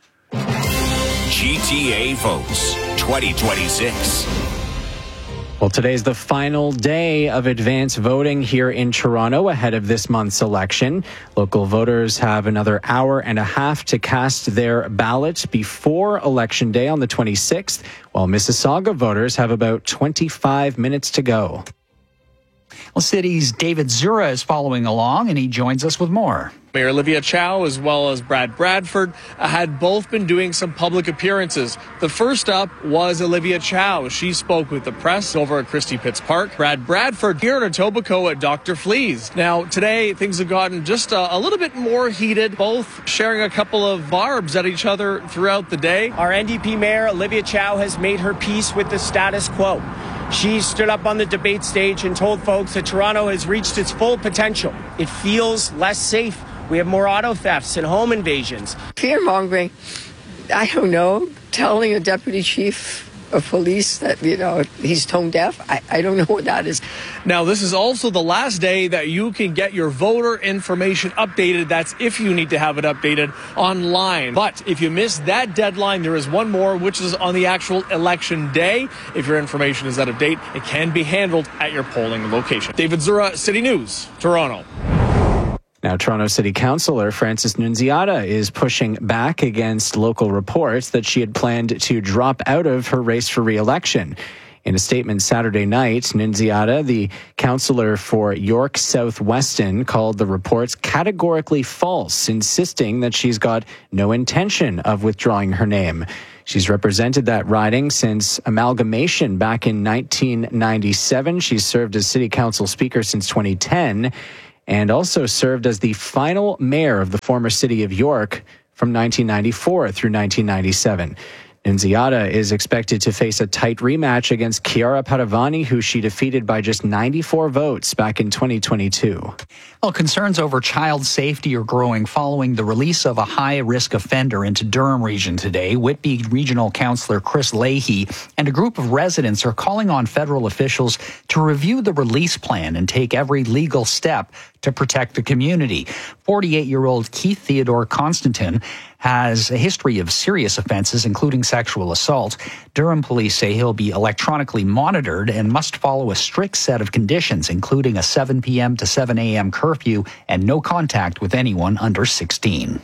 S1: G T A votes twenty twenty-six.
S3: Well, today's the final day of advance voting here in Toronto ahead of this month's election. Local voters have another hour and a half to cast their ballot before Election Day on the twenty-sixth, while Mississauga voters have about twenty-five minutes to go.
S2: Well, City's David Zura is following along, and he joins us with more.
S7: Mayor Olivia Chow, as well as Brad Bradford, had both been doing some public appearances. The first up was Olivia Chow. She spoke with the press over at Christie Pitts Park. Brad Bradford here in Etobicoke at Doctor Flea's. Now, today, things have gotten just a, a little bit more heated, both sharing a couple of barbs at each other throughout the day.
S8: Our N D P Mayor, Olivia Chow, has made her peace with the status quo. She stood up on the debate stage and told folks that Toronto has reached its full potential. It feels less safe. We have more auto thefts and home invasions.
S22: Fear-mongering, I don't know, telling a deputy chief of police that, you know, he's tone deaf. I, I don't know what that is.
S7: Now, this is also the last day that you can get your voter information updated. That's if you need to have it updated online. But if you miss that deadline, there is one more, which is on the actual election day. If your information is out of date, it can be handled at your polling location. David Zura, City News, Toronto.
S3: Now, Toronto City Councillor Frances Nunziata is pushing back against local reports that she had planned to drop out of her race for re-election. In a statement Saturday night, Nunziata, the councillor for York South Weston, called the reports categorically false, insisting that she's got no intention of withdrawing her name. She's represented that riding since amalgamation back in nineteen ninety-seven. She's served as city council speaker since twenty ten and also served as the final mayor of the former city of York from nineteen ninety-four through nineteen ninety-seven. Nunziata is expected to face a tight rematch against Chiara Padovani, who she defeated by just ninety-four votes back in twenty twenty-two.
S2: Well, concerns over child safety are growing following the release of a high-risk offender into Durham Region today. Whitby Regional Councillor Chris Leahy and a group of residents are calling on federal officials to review the release plan and take every legal step to protect the community. forty-eight-year-old Keith Theodore Constantin has a history of serious offenses, including sexual assault. Durham police say he'll be electronically monitored and must follow a strict set of conditions, including a seven p.m. to seven a.m. curfew and no contact with anyone under sixteen.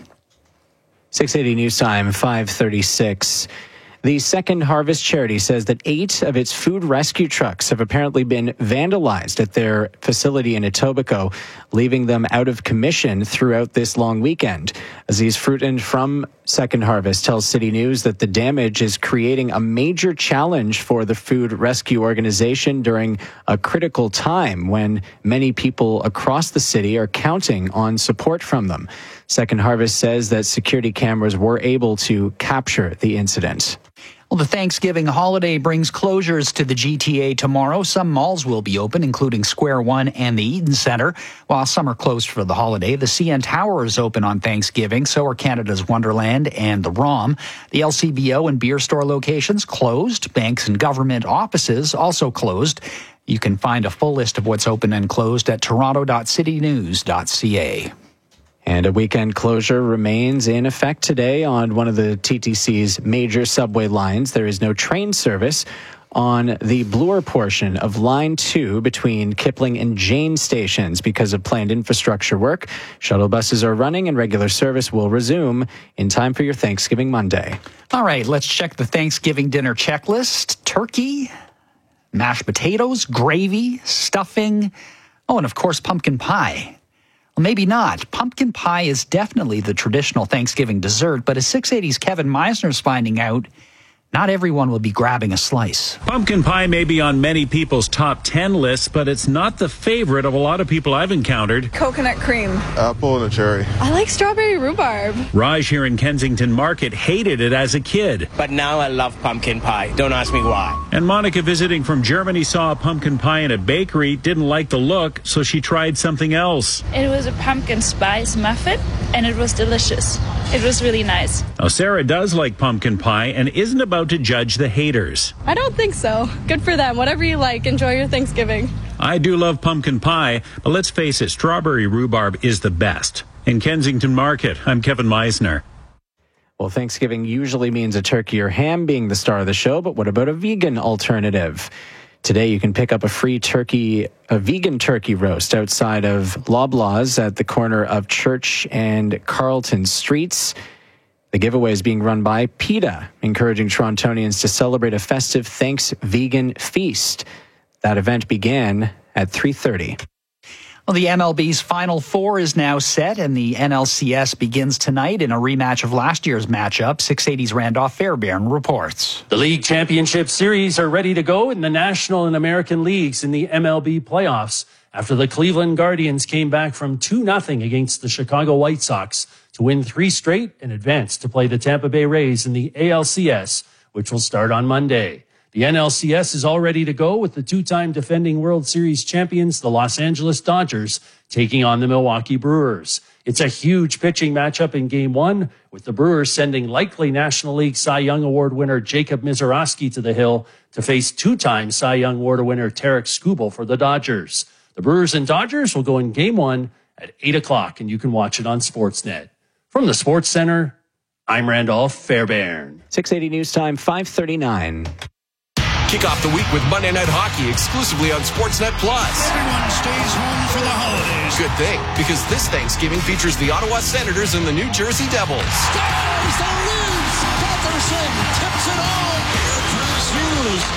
S3: six eighty News Time, five thirty-six. The Second Harvest charity says that eight of its food rescue trucks have apparently been vandalized at their facility in Etobicoke, leaving them out of commission throughout this long weekend. Aziz Fruiton from Second Harvest tells City News that the damage is creating a major challenge for the food rescue organization during a critical time when many people across the city are counting on support from them. Second Harvest says that security cameras were able to capture the incident.
S2: Well, the Thanksgiving holiday brings closures to the G T A tomorrow. Some malls will be open, including Square One and the Eaton Centre. While some are closed for the holiday, the C N Tower is open on Thanksgiving. So are Canada's Wonderland and the ROM. The L C B O and beer store locations closed. Banks and government offices also closed. You can find a full list of what's open and closed at toronto dot city news dot c a.
S3: And a weekend closure remains in effect today on one of the T T C's major subway lines. There is no train service on the Bloor portion of Line two between Kipling and Jane stations because of planned infrastructure work. Shuttle buses are running and regular service will resume in time for your Thanksgiving Monday.
S2: All right, let's check the Thanksgiving dinner checklist. Turkey, mashed potatoes, gravy, stuffing, oh, and of course, pumpkin pie. Well, maybe not. Pumpkin pie is definitely the traditional Thanksgiving dessert, but as six eighty's Kevin Meisner is finding out, not everyone will be grabbing a slice.
S4: Pumpkin pie may be on many people's top ten lists, but it's not the favorite of a lot of people I've encountered.
S5: Coconut cream.
S6: Apple and a cherry.
S5: I like strawberry rhubarb.
S4: Raj here in Kensington Market hated it as a kid.
S8: But now I love pumpkin pie. Don't ask me why.
S4: And Monica, visiting from Germany, saw a pumpkin pie in a bakery, didn't like the look, so she tried something else.
S12: It was a pumpkin spice muffin, and it was delicious. It was really nice.
S4: Now, Sarah does like pumpkin pie and isn't about to judge the haters.
S5: I don't think so. Good for them. Whatever you like, enjoy your Thanksgiving.
S4: I do love pumpkin pie, but let's face it, strawberry rhubarb is the best. In Kensington Market, I'm Kevin Meisner.
S3: Well, Thanksgiving usually means a turkey or ham being the star of the show, but what about a vegan alternative? Today, you can pick up a free turkey, a vegan turkey roast outside of Loblaws at the corner of Church and Carlton Streets. The giveaway is being run by PETA, encouraging Torontonians to celebrate a festive Thanks Vegan feast. That event began at three thirty.
S2: Well, the M L B's Final Four is now set, and the N L C S begins tonight in a rematch of last year's matchup. six eighty's Randolph Fairbairn reports.
S9: The League Championship Series are ready to go in the National and American Leagues in the M L B playoffs after the Cleveland Guardians came back from two nothing against the Chicago White Sox to win three straight and advance to play the Tampa Bay Rays in the A L C S, which will start on Monday. The N L C S is all ready to go with the two-time defending World Series champions, the Los Angeles Dodgers, taking on the Milwaukee Brewers. It's a huge pitching matchup in Game one, with the Brewers sending likely National League Cy Young Award winner Jacob Misiorowski to the hill to face two-time Cy Young Award winner Tarek Skubal for the Dodgers. The Brewers and Dodgers will go in Game one at eight o'clock, and you can watch it on Sportsnet. From the Sports Center, I'm Randolph Fairbairn.
S3: six eighty News Time, five thirty-nine.
S1: Kick off the week with Monday Night Hockey exclusively on Sportsnet Plus.
S16: Everyone stays home for the holidays.
S1: Good thing, because this Thanksgiving features the Ottawa Senators and the New Jersey Devils.
S16: Stars the Leafs. Pettersson tips it all. Here comes Hughes. Quick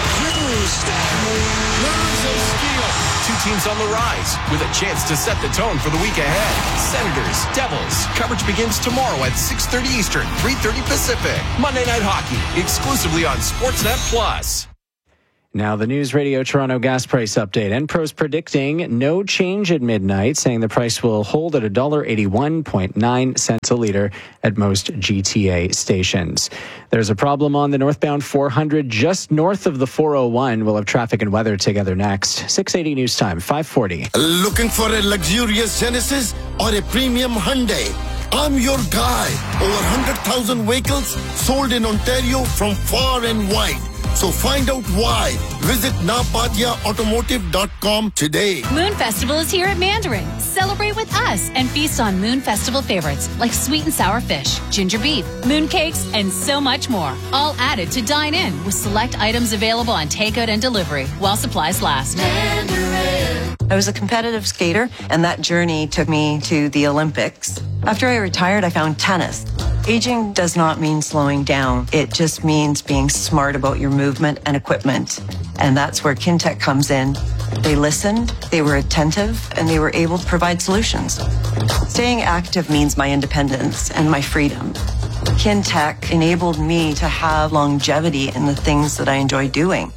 S6: Nerves of steel. Two teams on the rise with a chance to set the tone for the week ahead. Senators, Devils. Coverage begins tomorrow at six thirty Eastern, three thirty Pacific. Monday Night Hockey, exclusively on Sportsnet Plus.
S3: Now the News Radio Toronto gas price update. Enpro's predicting no change at midnight, saying the price will hold at one dollar eighty-one point nine cents a litre at most G T A stations. There's a problem on the northbound four hundred just north of the four oh one. We'll have traffic and weather together next. six eighty News Time, five forty.
S13: Looking for a luxurious Genesis or a premium Hyundai? I'm your guy. Over one hundred thousand vehicles sold in Ontario from far and wide. So find out why. Visit napadia automotive dot com today.
S14: Moon Festival is here at Mandarin. Celebrate with us and feast on Moon Festival favorites like sweet and sour fish, ginger beef, moon cakes, and so much more. All added to dine in with select items available on takeout and delivery while supplies last.
S15: Mandarin. I was a competitive skater, and that journey took me to the Olympics. After I retired, I found tennis. Aging does not mean slowing down. It just means being smart about your movement and equipment. And that's where Kintec comes in. They listened, they were attentive, and they were able to provide solutions. Staying active means my independence and my freedom. Kintec enabled me to have longevity in the things that I enjoy doing.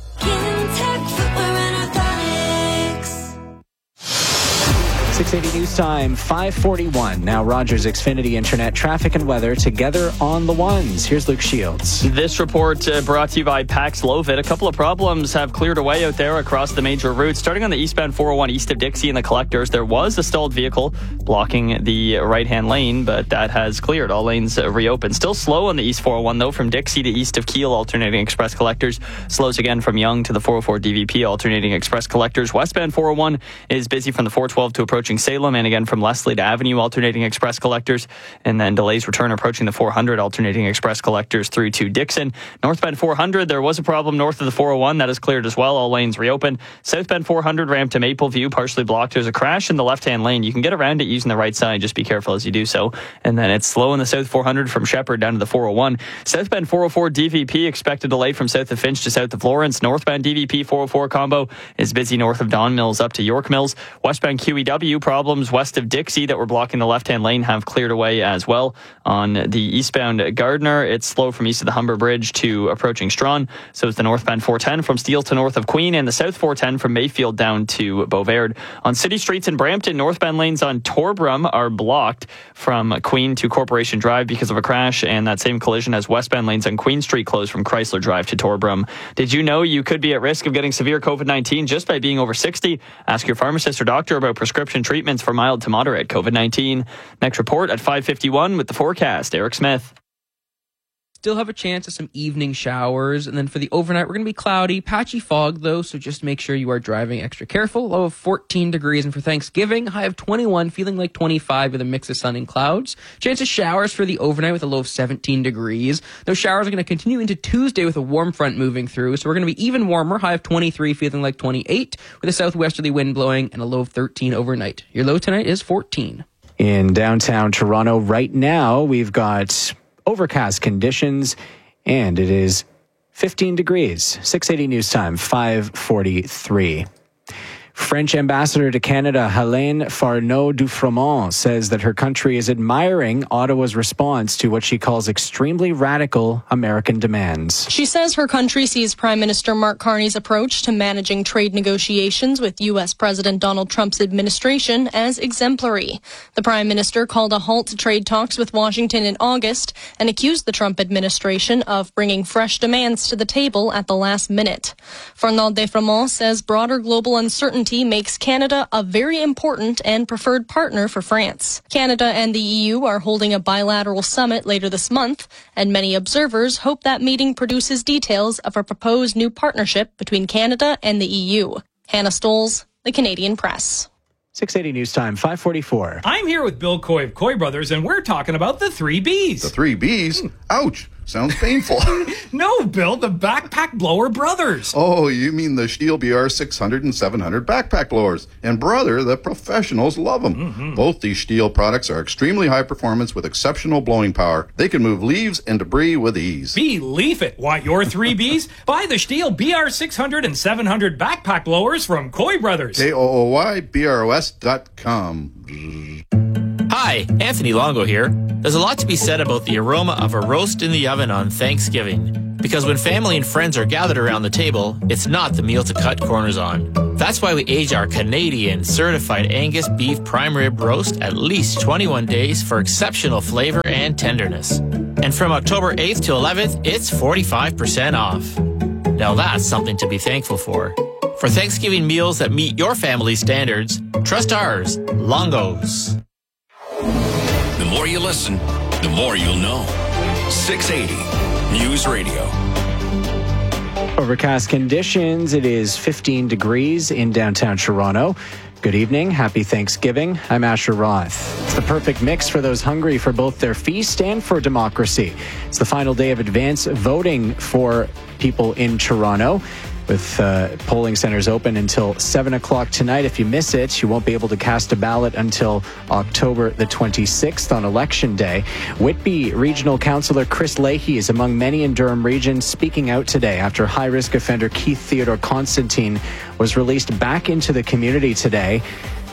S3: six eighty News Time, five forty-one. Now Rogers Xfinity Internet, traffic and weather together on the ones. Here's Luke Shields.
S10: This report uh, brought to you by Paxlovid. A couple of problems have cleared away out there across the major routes. Starting on the eastbound four oh one east of Dixie and the collectors, there was a stalled vehicle blocking the right-hand lane, but that has cleared. All lanes uh, reopened. Still slow on the east four oh one, though, from Dixie to east of Kiel, alternating express collectors. Slows again from Yonge to the four oh four D V P, alternating express collectors. Westbound four oh one is busy from the four twelve to approaching Salem, and again from Leslie to Avenue, alternating express collectors, and then delays return approaching the four hundred, alternating express collectors through to Dixon. Northbound four hundred, there was a problem north of the four oh one. That is cleared as well. All lanes reopened. Southbound four hundred, ramp to Mapleview, partially blocked. There's a crash in the left-hand lane. You can get around it using the right side. Just be careful as you do so. And then it's slow in the south four hundred from Shepherd down to the four oh one. Southbound four oh four D V P, expected delay from south of Finch to south of Lawrence. Northbound D V P four oh four combo is busy north of Don Mills up to York Mills. Westbound Q E W, problems west of Dixie that were blocking the left-hand lane have cleared away as well. On the eastbound Gardner, it's slow from east of the Humber Bridge to approaching Strawn. So is the northbound four ten from Steele to north of Queen, and the south four ten from Mayfield down to Beauvard. On city streets in Brampton, northbound lanes on Torbram are blocked from Queen to Corporation Drive because of a crash, and that same collision has westbound lanes on Queen Street closed from Chrysler Drive to Torbram. Did you know you could be at risk of getting severe COVID nineteen just by being over sixty? Ask your pharmacist or doctor about prescription treatments for mild to moderate COVID nineteen. Next report at five fifty-one with the forecast. Eric Smith.
S11: Still have a chance of some evening showers, and then for the overnight, we're going to be cloudy, patchy fog though, so just make sure you are driving extra careful. Low of fourteen degrees, and for Thanksgiving, high of twenty-one, feeling like twenty-five with a mix of sun and clouds. Chance of showers for the overnight with a low of seventeen degrees. Those showers are going to continue into Tuesday with a warm front moving through, so we're going to be even warmer, high of twenty-three, feeling like twenty-eight, with a southwesterly wind blowing and a low of thirteen overnight. Your low tonight is fourteen.
S3: In downtown Toronto right now, we've got overcast conditions, and it is fifteen degrees. six eighty News Time, five forty-three. French ambassador to Canada, Helene Farneau-Dufremont, says that her country is admiring Ottawa's response to what she calls extremely radical American demands.
S23: She says her country sees Prime Minister Mark Carney's approach to managing trade negotiations with U S President Donald Trump's administration as exemplary. The Prime Minister called a halt to trade talks with Washington in August and accused the Trump administration of bringing fresh demands to the table at the last minute. Farneau-Dufremont says broader global uncertainty makes Canada a very important and preferred partner for France. Canada and the E U are holding a bilateral summit later this month, and many observers hope that meeting produces details of a proposed new partnership between Canada and the E U. Hannah Stoles, The Canadian Press.
S3: six eighty News Time, five forty-four.
S24: I'm here with Bill Coy of Coy Brothers, and we're talking about the three B's.
S25: The three B's? Ouch!
S17: Sounds painful.
S18: No, Bill, the Backpack Blower Brothers.
S17: Oh, you mean the Stihl B R six hundred and seven hundred backpack blowers. And brother, the professionals love them. Mm-hmm. Both these Stihl products are extremely high performance with exceptional blowing power. They can move leaves and debris with ease.
S18: Believe it. Want your three Bs? Buy the Stihl B R six hundred and seven hundred backpack blowers from Coy Brothers.
S17: K O O Y B R O S dot com.
S19: Hi, Anthony Longo here. There's a lot to be said about the aroma of a roast in the oven on Thanksgiving. Because when family and friends are gathered around the table, it's not the meal to cut corners on. That's why we age our Canadian certified Angus beef prime rib roast at least twenty-one days for exceptional flavor and tenderness. And from October eighth to eleventh, it's forty-five percent off. Now that's something to be thankful for. For Thanksgiving meals that meet your family's standards, trust ours, Longo's.
S1: The more you listen, the more you'll know. six eighty News Radio.
S3: Overcast conditions. It is fifteen degrees in downtown Toronto. Good evening. Happy Thanksgiving. I'm Asher Roth. It's the perfect mix for those hungry for both their feast and for democracy. It's the final day of advance voting for people in Toronto, with uh, polling centers open until seven o'clock tonight. If you miss it, you won't be able to cast a ballot until October the twenty-sixth on Election Day. Whitby Regional Councillor Chris Leahy is among many in Durham Region speaking out today after high-risk offender Keith Theodore Constantine was released back into the community today.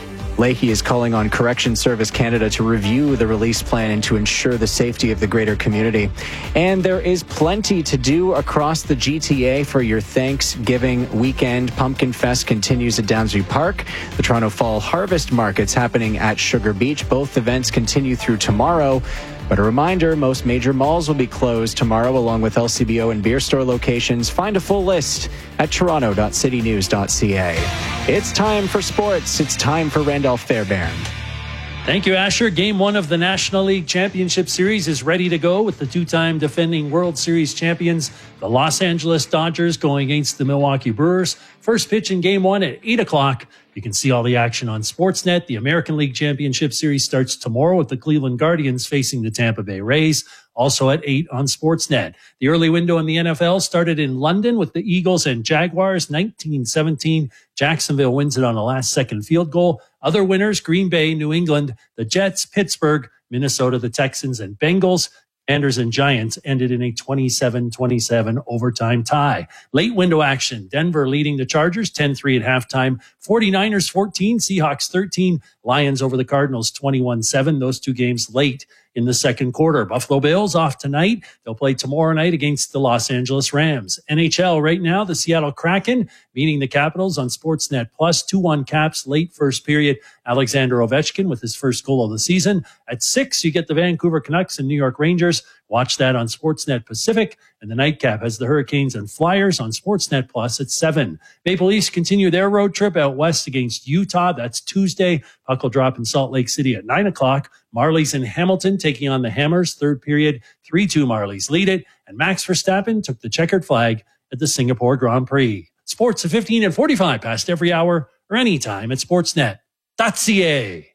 S3: Leahy is calling on Corrections Service Canada to review the release plan and to ensure the safety of the greater community. And there is plenty to do across the G T A for your Thanksgiving weekend. Pumpkin Fest continues at Downsview Park. The Toronto Fall Harvest Market's happening at Sugar Beach. Both events continue through tomorrow. But a reminder, most major malls will be closed tomorrow, along with L C B O and beer store locations. Find a full list at toronto dot city news dot c a. It's time for sports. It's time for Randolph Fairbairn.
S9: Thank you, Asher. Game one of the National League Championship Series is ready to go with the two-time defending World Series champions, the Los Angeles Dodgers, going against the Milwaukee Brewers. First pitch in game one at eight o'clock. You can see all the action on Sportsnet. The American League Championship Series starts tomorrow with the Cleveland Guardians facing the Tampa Bay Rays, also at eight on Sportsnet. The early window in the N F L started in London with the Eagles and Jaguars, nineteen seventeen. Jacksonville wins it on a last-second field goal. Other winners, Green Bay, New England, the Jets, Pittsburgh, Minnesota, the Texans, and Bengals. Commanders and Giants ended in a twenty-seven twenty-seven overtime tie. Late window action. Denver leading the Chargers ten three at halftime. forty-niners fourteen, Seahawks thirteen. Lions over the Cardinals twenty-one seven. Those two games late in the second quarter. Buffalo Bills off tonight. They'll play tomorrow night against the Los Angeles Rams. N H L right now, the Seattle Kraken meeting the Capitals on Sportsnet Plus. two one Caps late first period. Alexander Ovechkin with his first goal of the season. At six, you get the Vancouver Canucks and New York Rangers. Watch that on Sportsnet Pacific. And the nightcap has the Hurricanes and Flyers on Sportsnet Plus at seven. Maple Leafs continue their road trip out west against Utah. That's Tuesday. Puck will drop in Salt Lake City at nine o'clock. Marlies in Hamilton taking on the Hammers. Third period, three two Marlies lead it. And Max Verstappen took the checkered flag at the Singapore Grand Prix. Sports at fifteen and forty-five past every hour or anytime at sportsnet dot c a.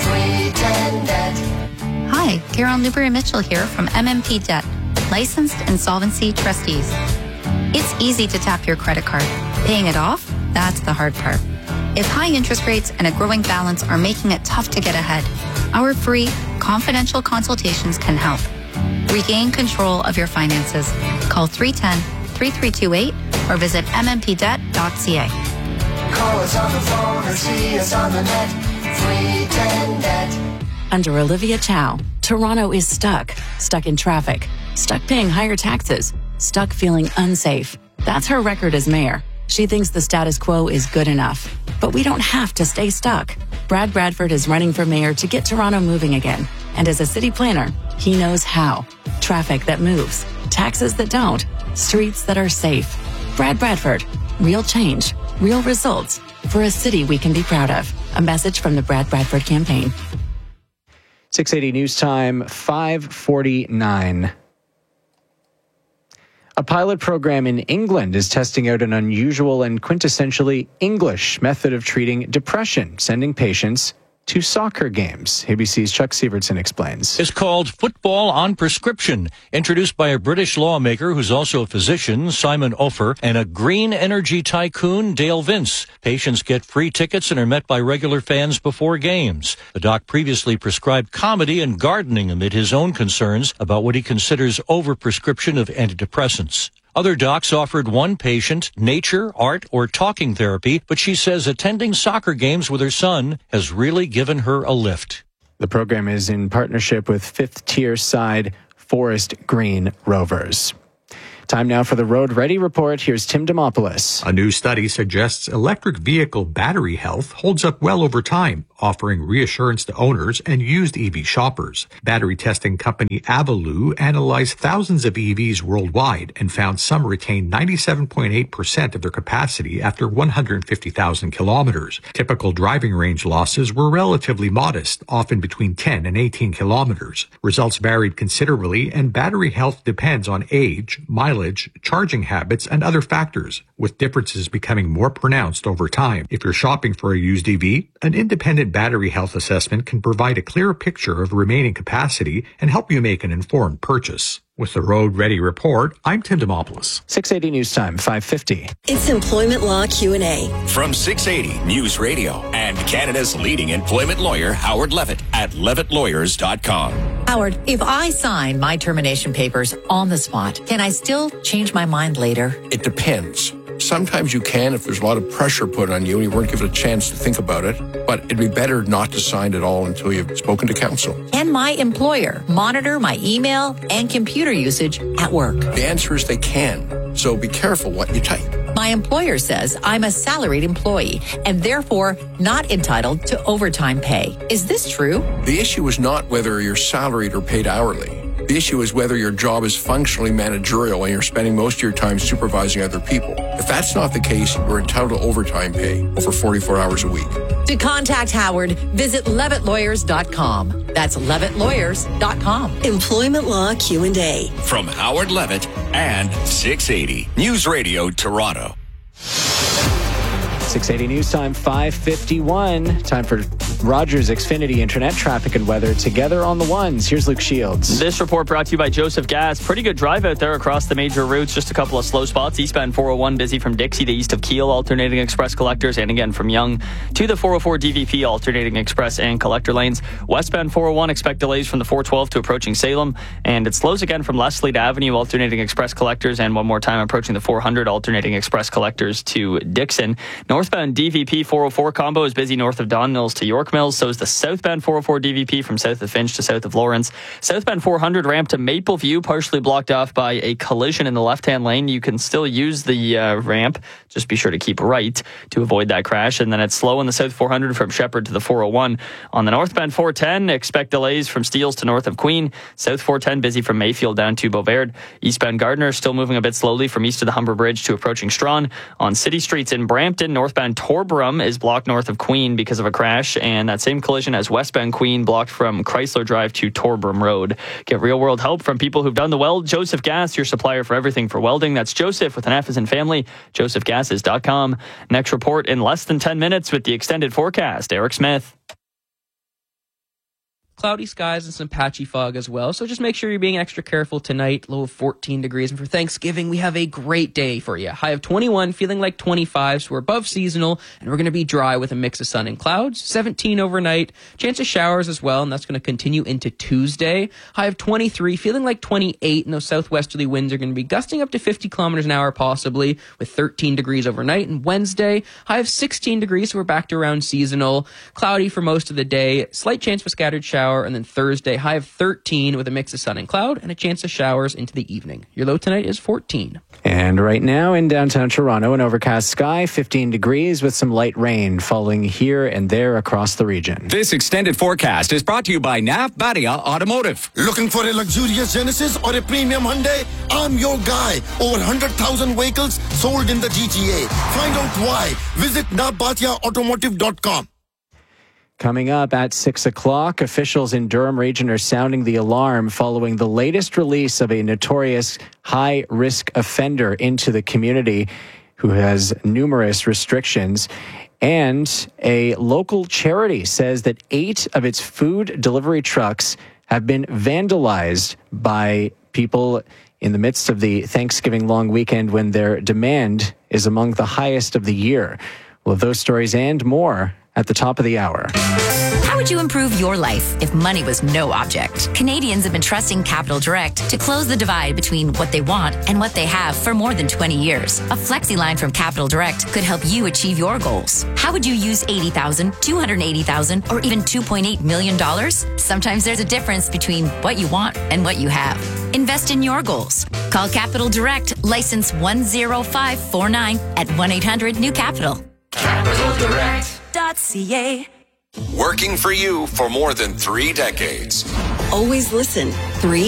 S20: Hi, Carol Newberry-Mitchell here from M M P Debt, licensed insolvency trustees. It's easy to tap your credit card. Paying it off, that's the hard part. If high interest rates and a growing balance are making it tough to get ahead, our free, confidential consultations can help. Regain control of your finances. Call three one zero, three three two eight or visit m m p debt dot c a.
S16: Call us on the phone or see us on the net. three ten debt.
S21: Under Olivia Chow, Toronto is stuck. Stuck in traffic. Stuck paying higher taxes. Stuck feeling unsafe. That's her record as mayor. She thinks the status quo is good enough. But we don't have to stay stuck. Brad Bradford is running for mayor to get Toronto moving again. And as a city planner, he knows how. Traffic that moves. Taxes that don't. Streets that are safe. Brad Bradford. Real change. Real results. For a city we can be proud of. A message from the Brad Bradford campaign.
S3: six eighty News Time, five forty-nine. A pilot program in England is testing out an unusual and quintessentially English method of treating depression, sending patients to soccer games. A B C's Chuck Sievertson explains.
S7: It's called Football on Prescription, introduced by a British lawmaker who's also a physician, Simon Ofer, and a green energy tycoon, Dale Vince. Patients get free tickets and are met by regular fans before games. The doc previously prescribed comedy and gardening amid his own concerns about what he considers overprescription of antidepressants. Other docs offered one patient nature, art, or talking therapy, but she says attending soccer games with her son has really given her a lift.
S3: The program is in partnership with fifth-tier side Forest Green Rovers. Time now for the Road Ready Report. Here's Tim Demopoulos.
S8: A new study suggests electric vehicle battery health holds up well over time, offering reassurance to owners and used E V shoppers. Battery testing company Avaloo analyzed thousands of E Vs worldwide and found some retained ninety-seven point eight percent of their capacity after one hundred fifty thousand kilometers. Typical driving range losses were relatively modest, often between ten and eighteen kilometers. Results varied considerably, and battery health depends on age, mileage, charging habits, and other factors, with differences becoming more pronounced over time. If you're shopping for a used E V, an independent battery health assessment can provide a clear picture of remaining capacity and help you make an informed purchase. With the Road Ready Report, I'm Tim Demopoulos.
S3: six eighty News Time, five fifty.
S22: It's Employment Law Q and A.
S1: From six eighty News Radio and Canada's leading employment lawyer, Howard Levitt, at levitt lawyers dot com.
S24: Howard, if I sign my termination papers on the spot, can I still change my mind later?
S25: It depends. Sometimes you can if there's a lot of pressure put on you and you weren't given a chance to think about it, but it'd be better not to sign at all until you've spoken to counsel.
S24: Can my employer monitor my email and computer usage at work?
S25: The answer is they can, so be careful what you type.
S24: My employer says I'm a salaried employee and therefore not entitled to overtime pay. Is this true?
S25: The issue is not whether you're salaried or paid hourly. The issue is whether your job is functionally managerial and you're spending most of your time supervising other people. If that's not the case, you're entitled to overtime pay over forty-four hours a week.
S24: To contact Howard, visit levitt lawyers dot com. That's levitt lawyers dot com.
S22: Employment Law Q and A.
S1: From Howard Levitt and six eighty News Radio Toronto.
S3: six eighty News Time, five fifty-one. Time for Rogers Xfinity Internet traffic and weather together on the ones. Here's Luke Shields.
S10: This report brought to you by Joseph Gas. Pretty good drive out there across the major routes. Just a couple of slow spots. Eastbound four oh one busy from Dixie to east of Kiel, alternating express collectors, and again from Yonge to the four oh four D V P, alternating express and collector lanes. Westbound four oh one expect delays from the four twelve to approaching Salem, and it slows again from Leslie to Avenue, alternating express collectors, and one more time approaching the four hundred, alternating express collectors to Dixon. Northbound D V P four oh four combo is busy north of Don Mills to York Mills. So is the southbound four oh four D V P from south of Finch to south of Lawrence. Southbound four hundred ramp to Mapleview, partially blocked off by a collision in the left-hand lane. You can still use the uh, ramp. Just be sure to keep right to avoid that crash. And then it's slow in the south four hundred from Shepherd to the four oh one. On the northbound four ten, expect delays from Steeles to north of Queen. South four ten busy from Mayfield down to Beauvert. Eastbound Gardner still moving a bit slowly from east of the Humber Bridge to approaching Strawn. On city streets in Brampton, northbound Torbram is blocked north of Queen because of a crash, and that same collision as westbound Queen blocked from Chrysler Drive to Torbram Road. Get real-world help from people who've done the weld. Joseph Gas, your supplier for everything for welding. That's Joseph with an F as in family, joseph gases dot com. Next report in less than ten minutes with the extended forecast. Eric Smith.
S11: Cloudy skies and some patchy fog as well, so just make sure you're being extra careful tonight. Low of fourteen degrees, and for Thanksgiving, we have a great day for you. High of twenty-one, feeling like twenty-five, so we're above seasonal, and we're going to be dry with a mix of sun and clouds. seventeen overnight, chance of showers as well, and that's going to continue into Tuesday. High of twenty-three, feeling like twenty-eight, and those southwesterly winds are going to be gusting up to fifty kilometers an hour possibly, with thirteen degrees overnight. And Wednesday, high of sixteen degrees, so we're back to around seasonal. Cloudy for most of the day, slight chance for scattered showers. And then Thursday, high of thirteen with a mix of sun and cloud and a chance of showers into the evening. Your low tonight is fourteen.
S3: And right now in downtown Toronto, an overcast sky, fifteen degrees with some light rain falling here and there across the region.
S1: This extended forecast is brought to you by N A F Badia Automotive.
S13: Looking for a luxurious Genesis or a premium Hyundai? I'm your guy. Over one hundred thousand vehicles sold in the G T A. Find out why. Visit nabatia automotive dot com.
S3: Coming up at six o'clock, officials in Durham Region are sounding the alarm following the latest release of a notorious high-risk offender into the community who has numerous restrictions. And a local charity says that eight of its food delivery trucks have been vandalized by people in the midst of the Thanksgiving long weekend when their demand is among the highest of the year. Well, those stories and more at the top of the hour.
S2: How would you improve your life if money was no object? Canadians have been trusting Capital Direct to close the divide between what they want and what they have for more than twenty years. A flexi line from Capital Direct could help you achieve your goals. How would you use eighty thousand dollars, two hundred eighty thousand dollars, or even two point eight million dollars? Sometimes there's a difference between what you want and what you have. Invest in your goals. Call Capital Direct, license one zero five four nine at one eight hundred new capital.
S16: Capital Direct.
S22: .ca.
S1: Working for you for more than three decades.
S22: Always listen. Three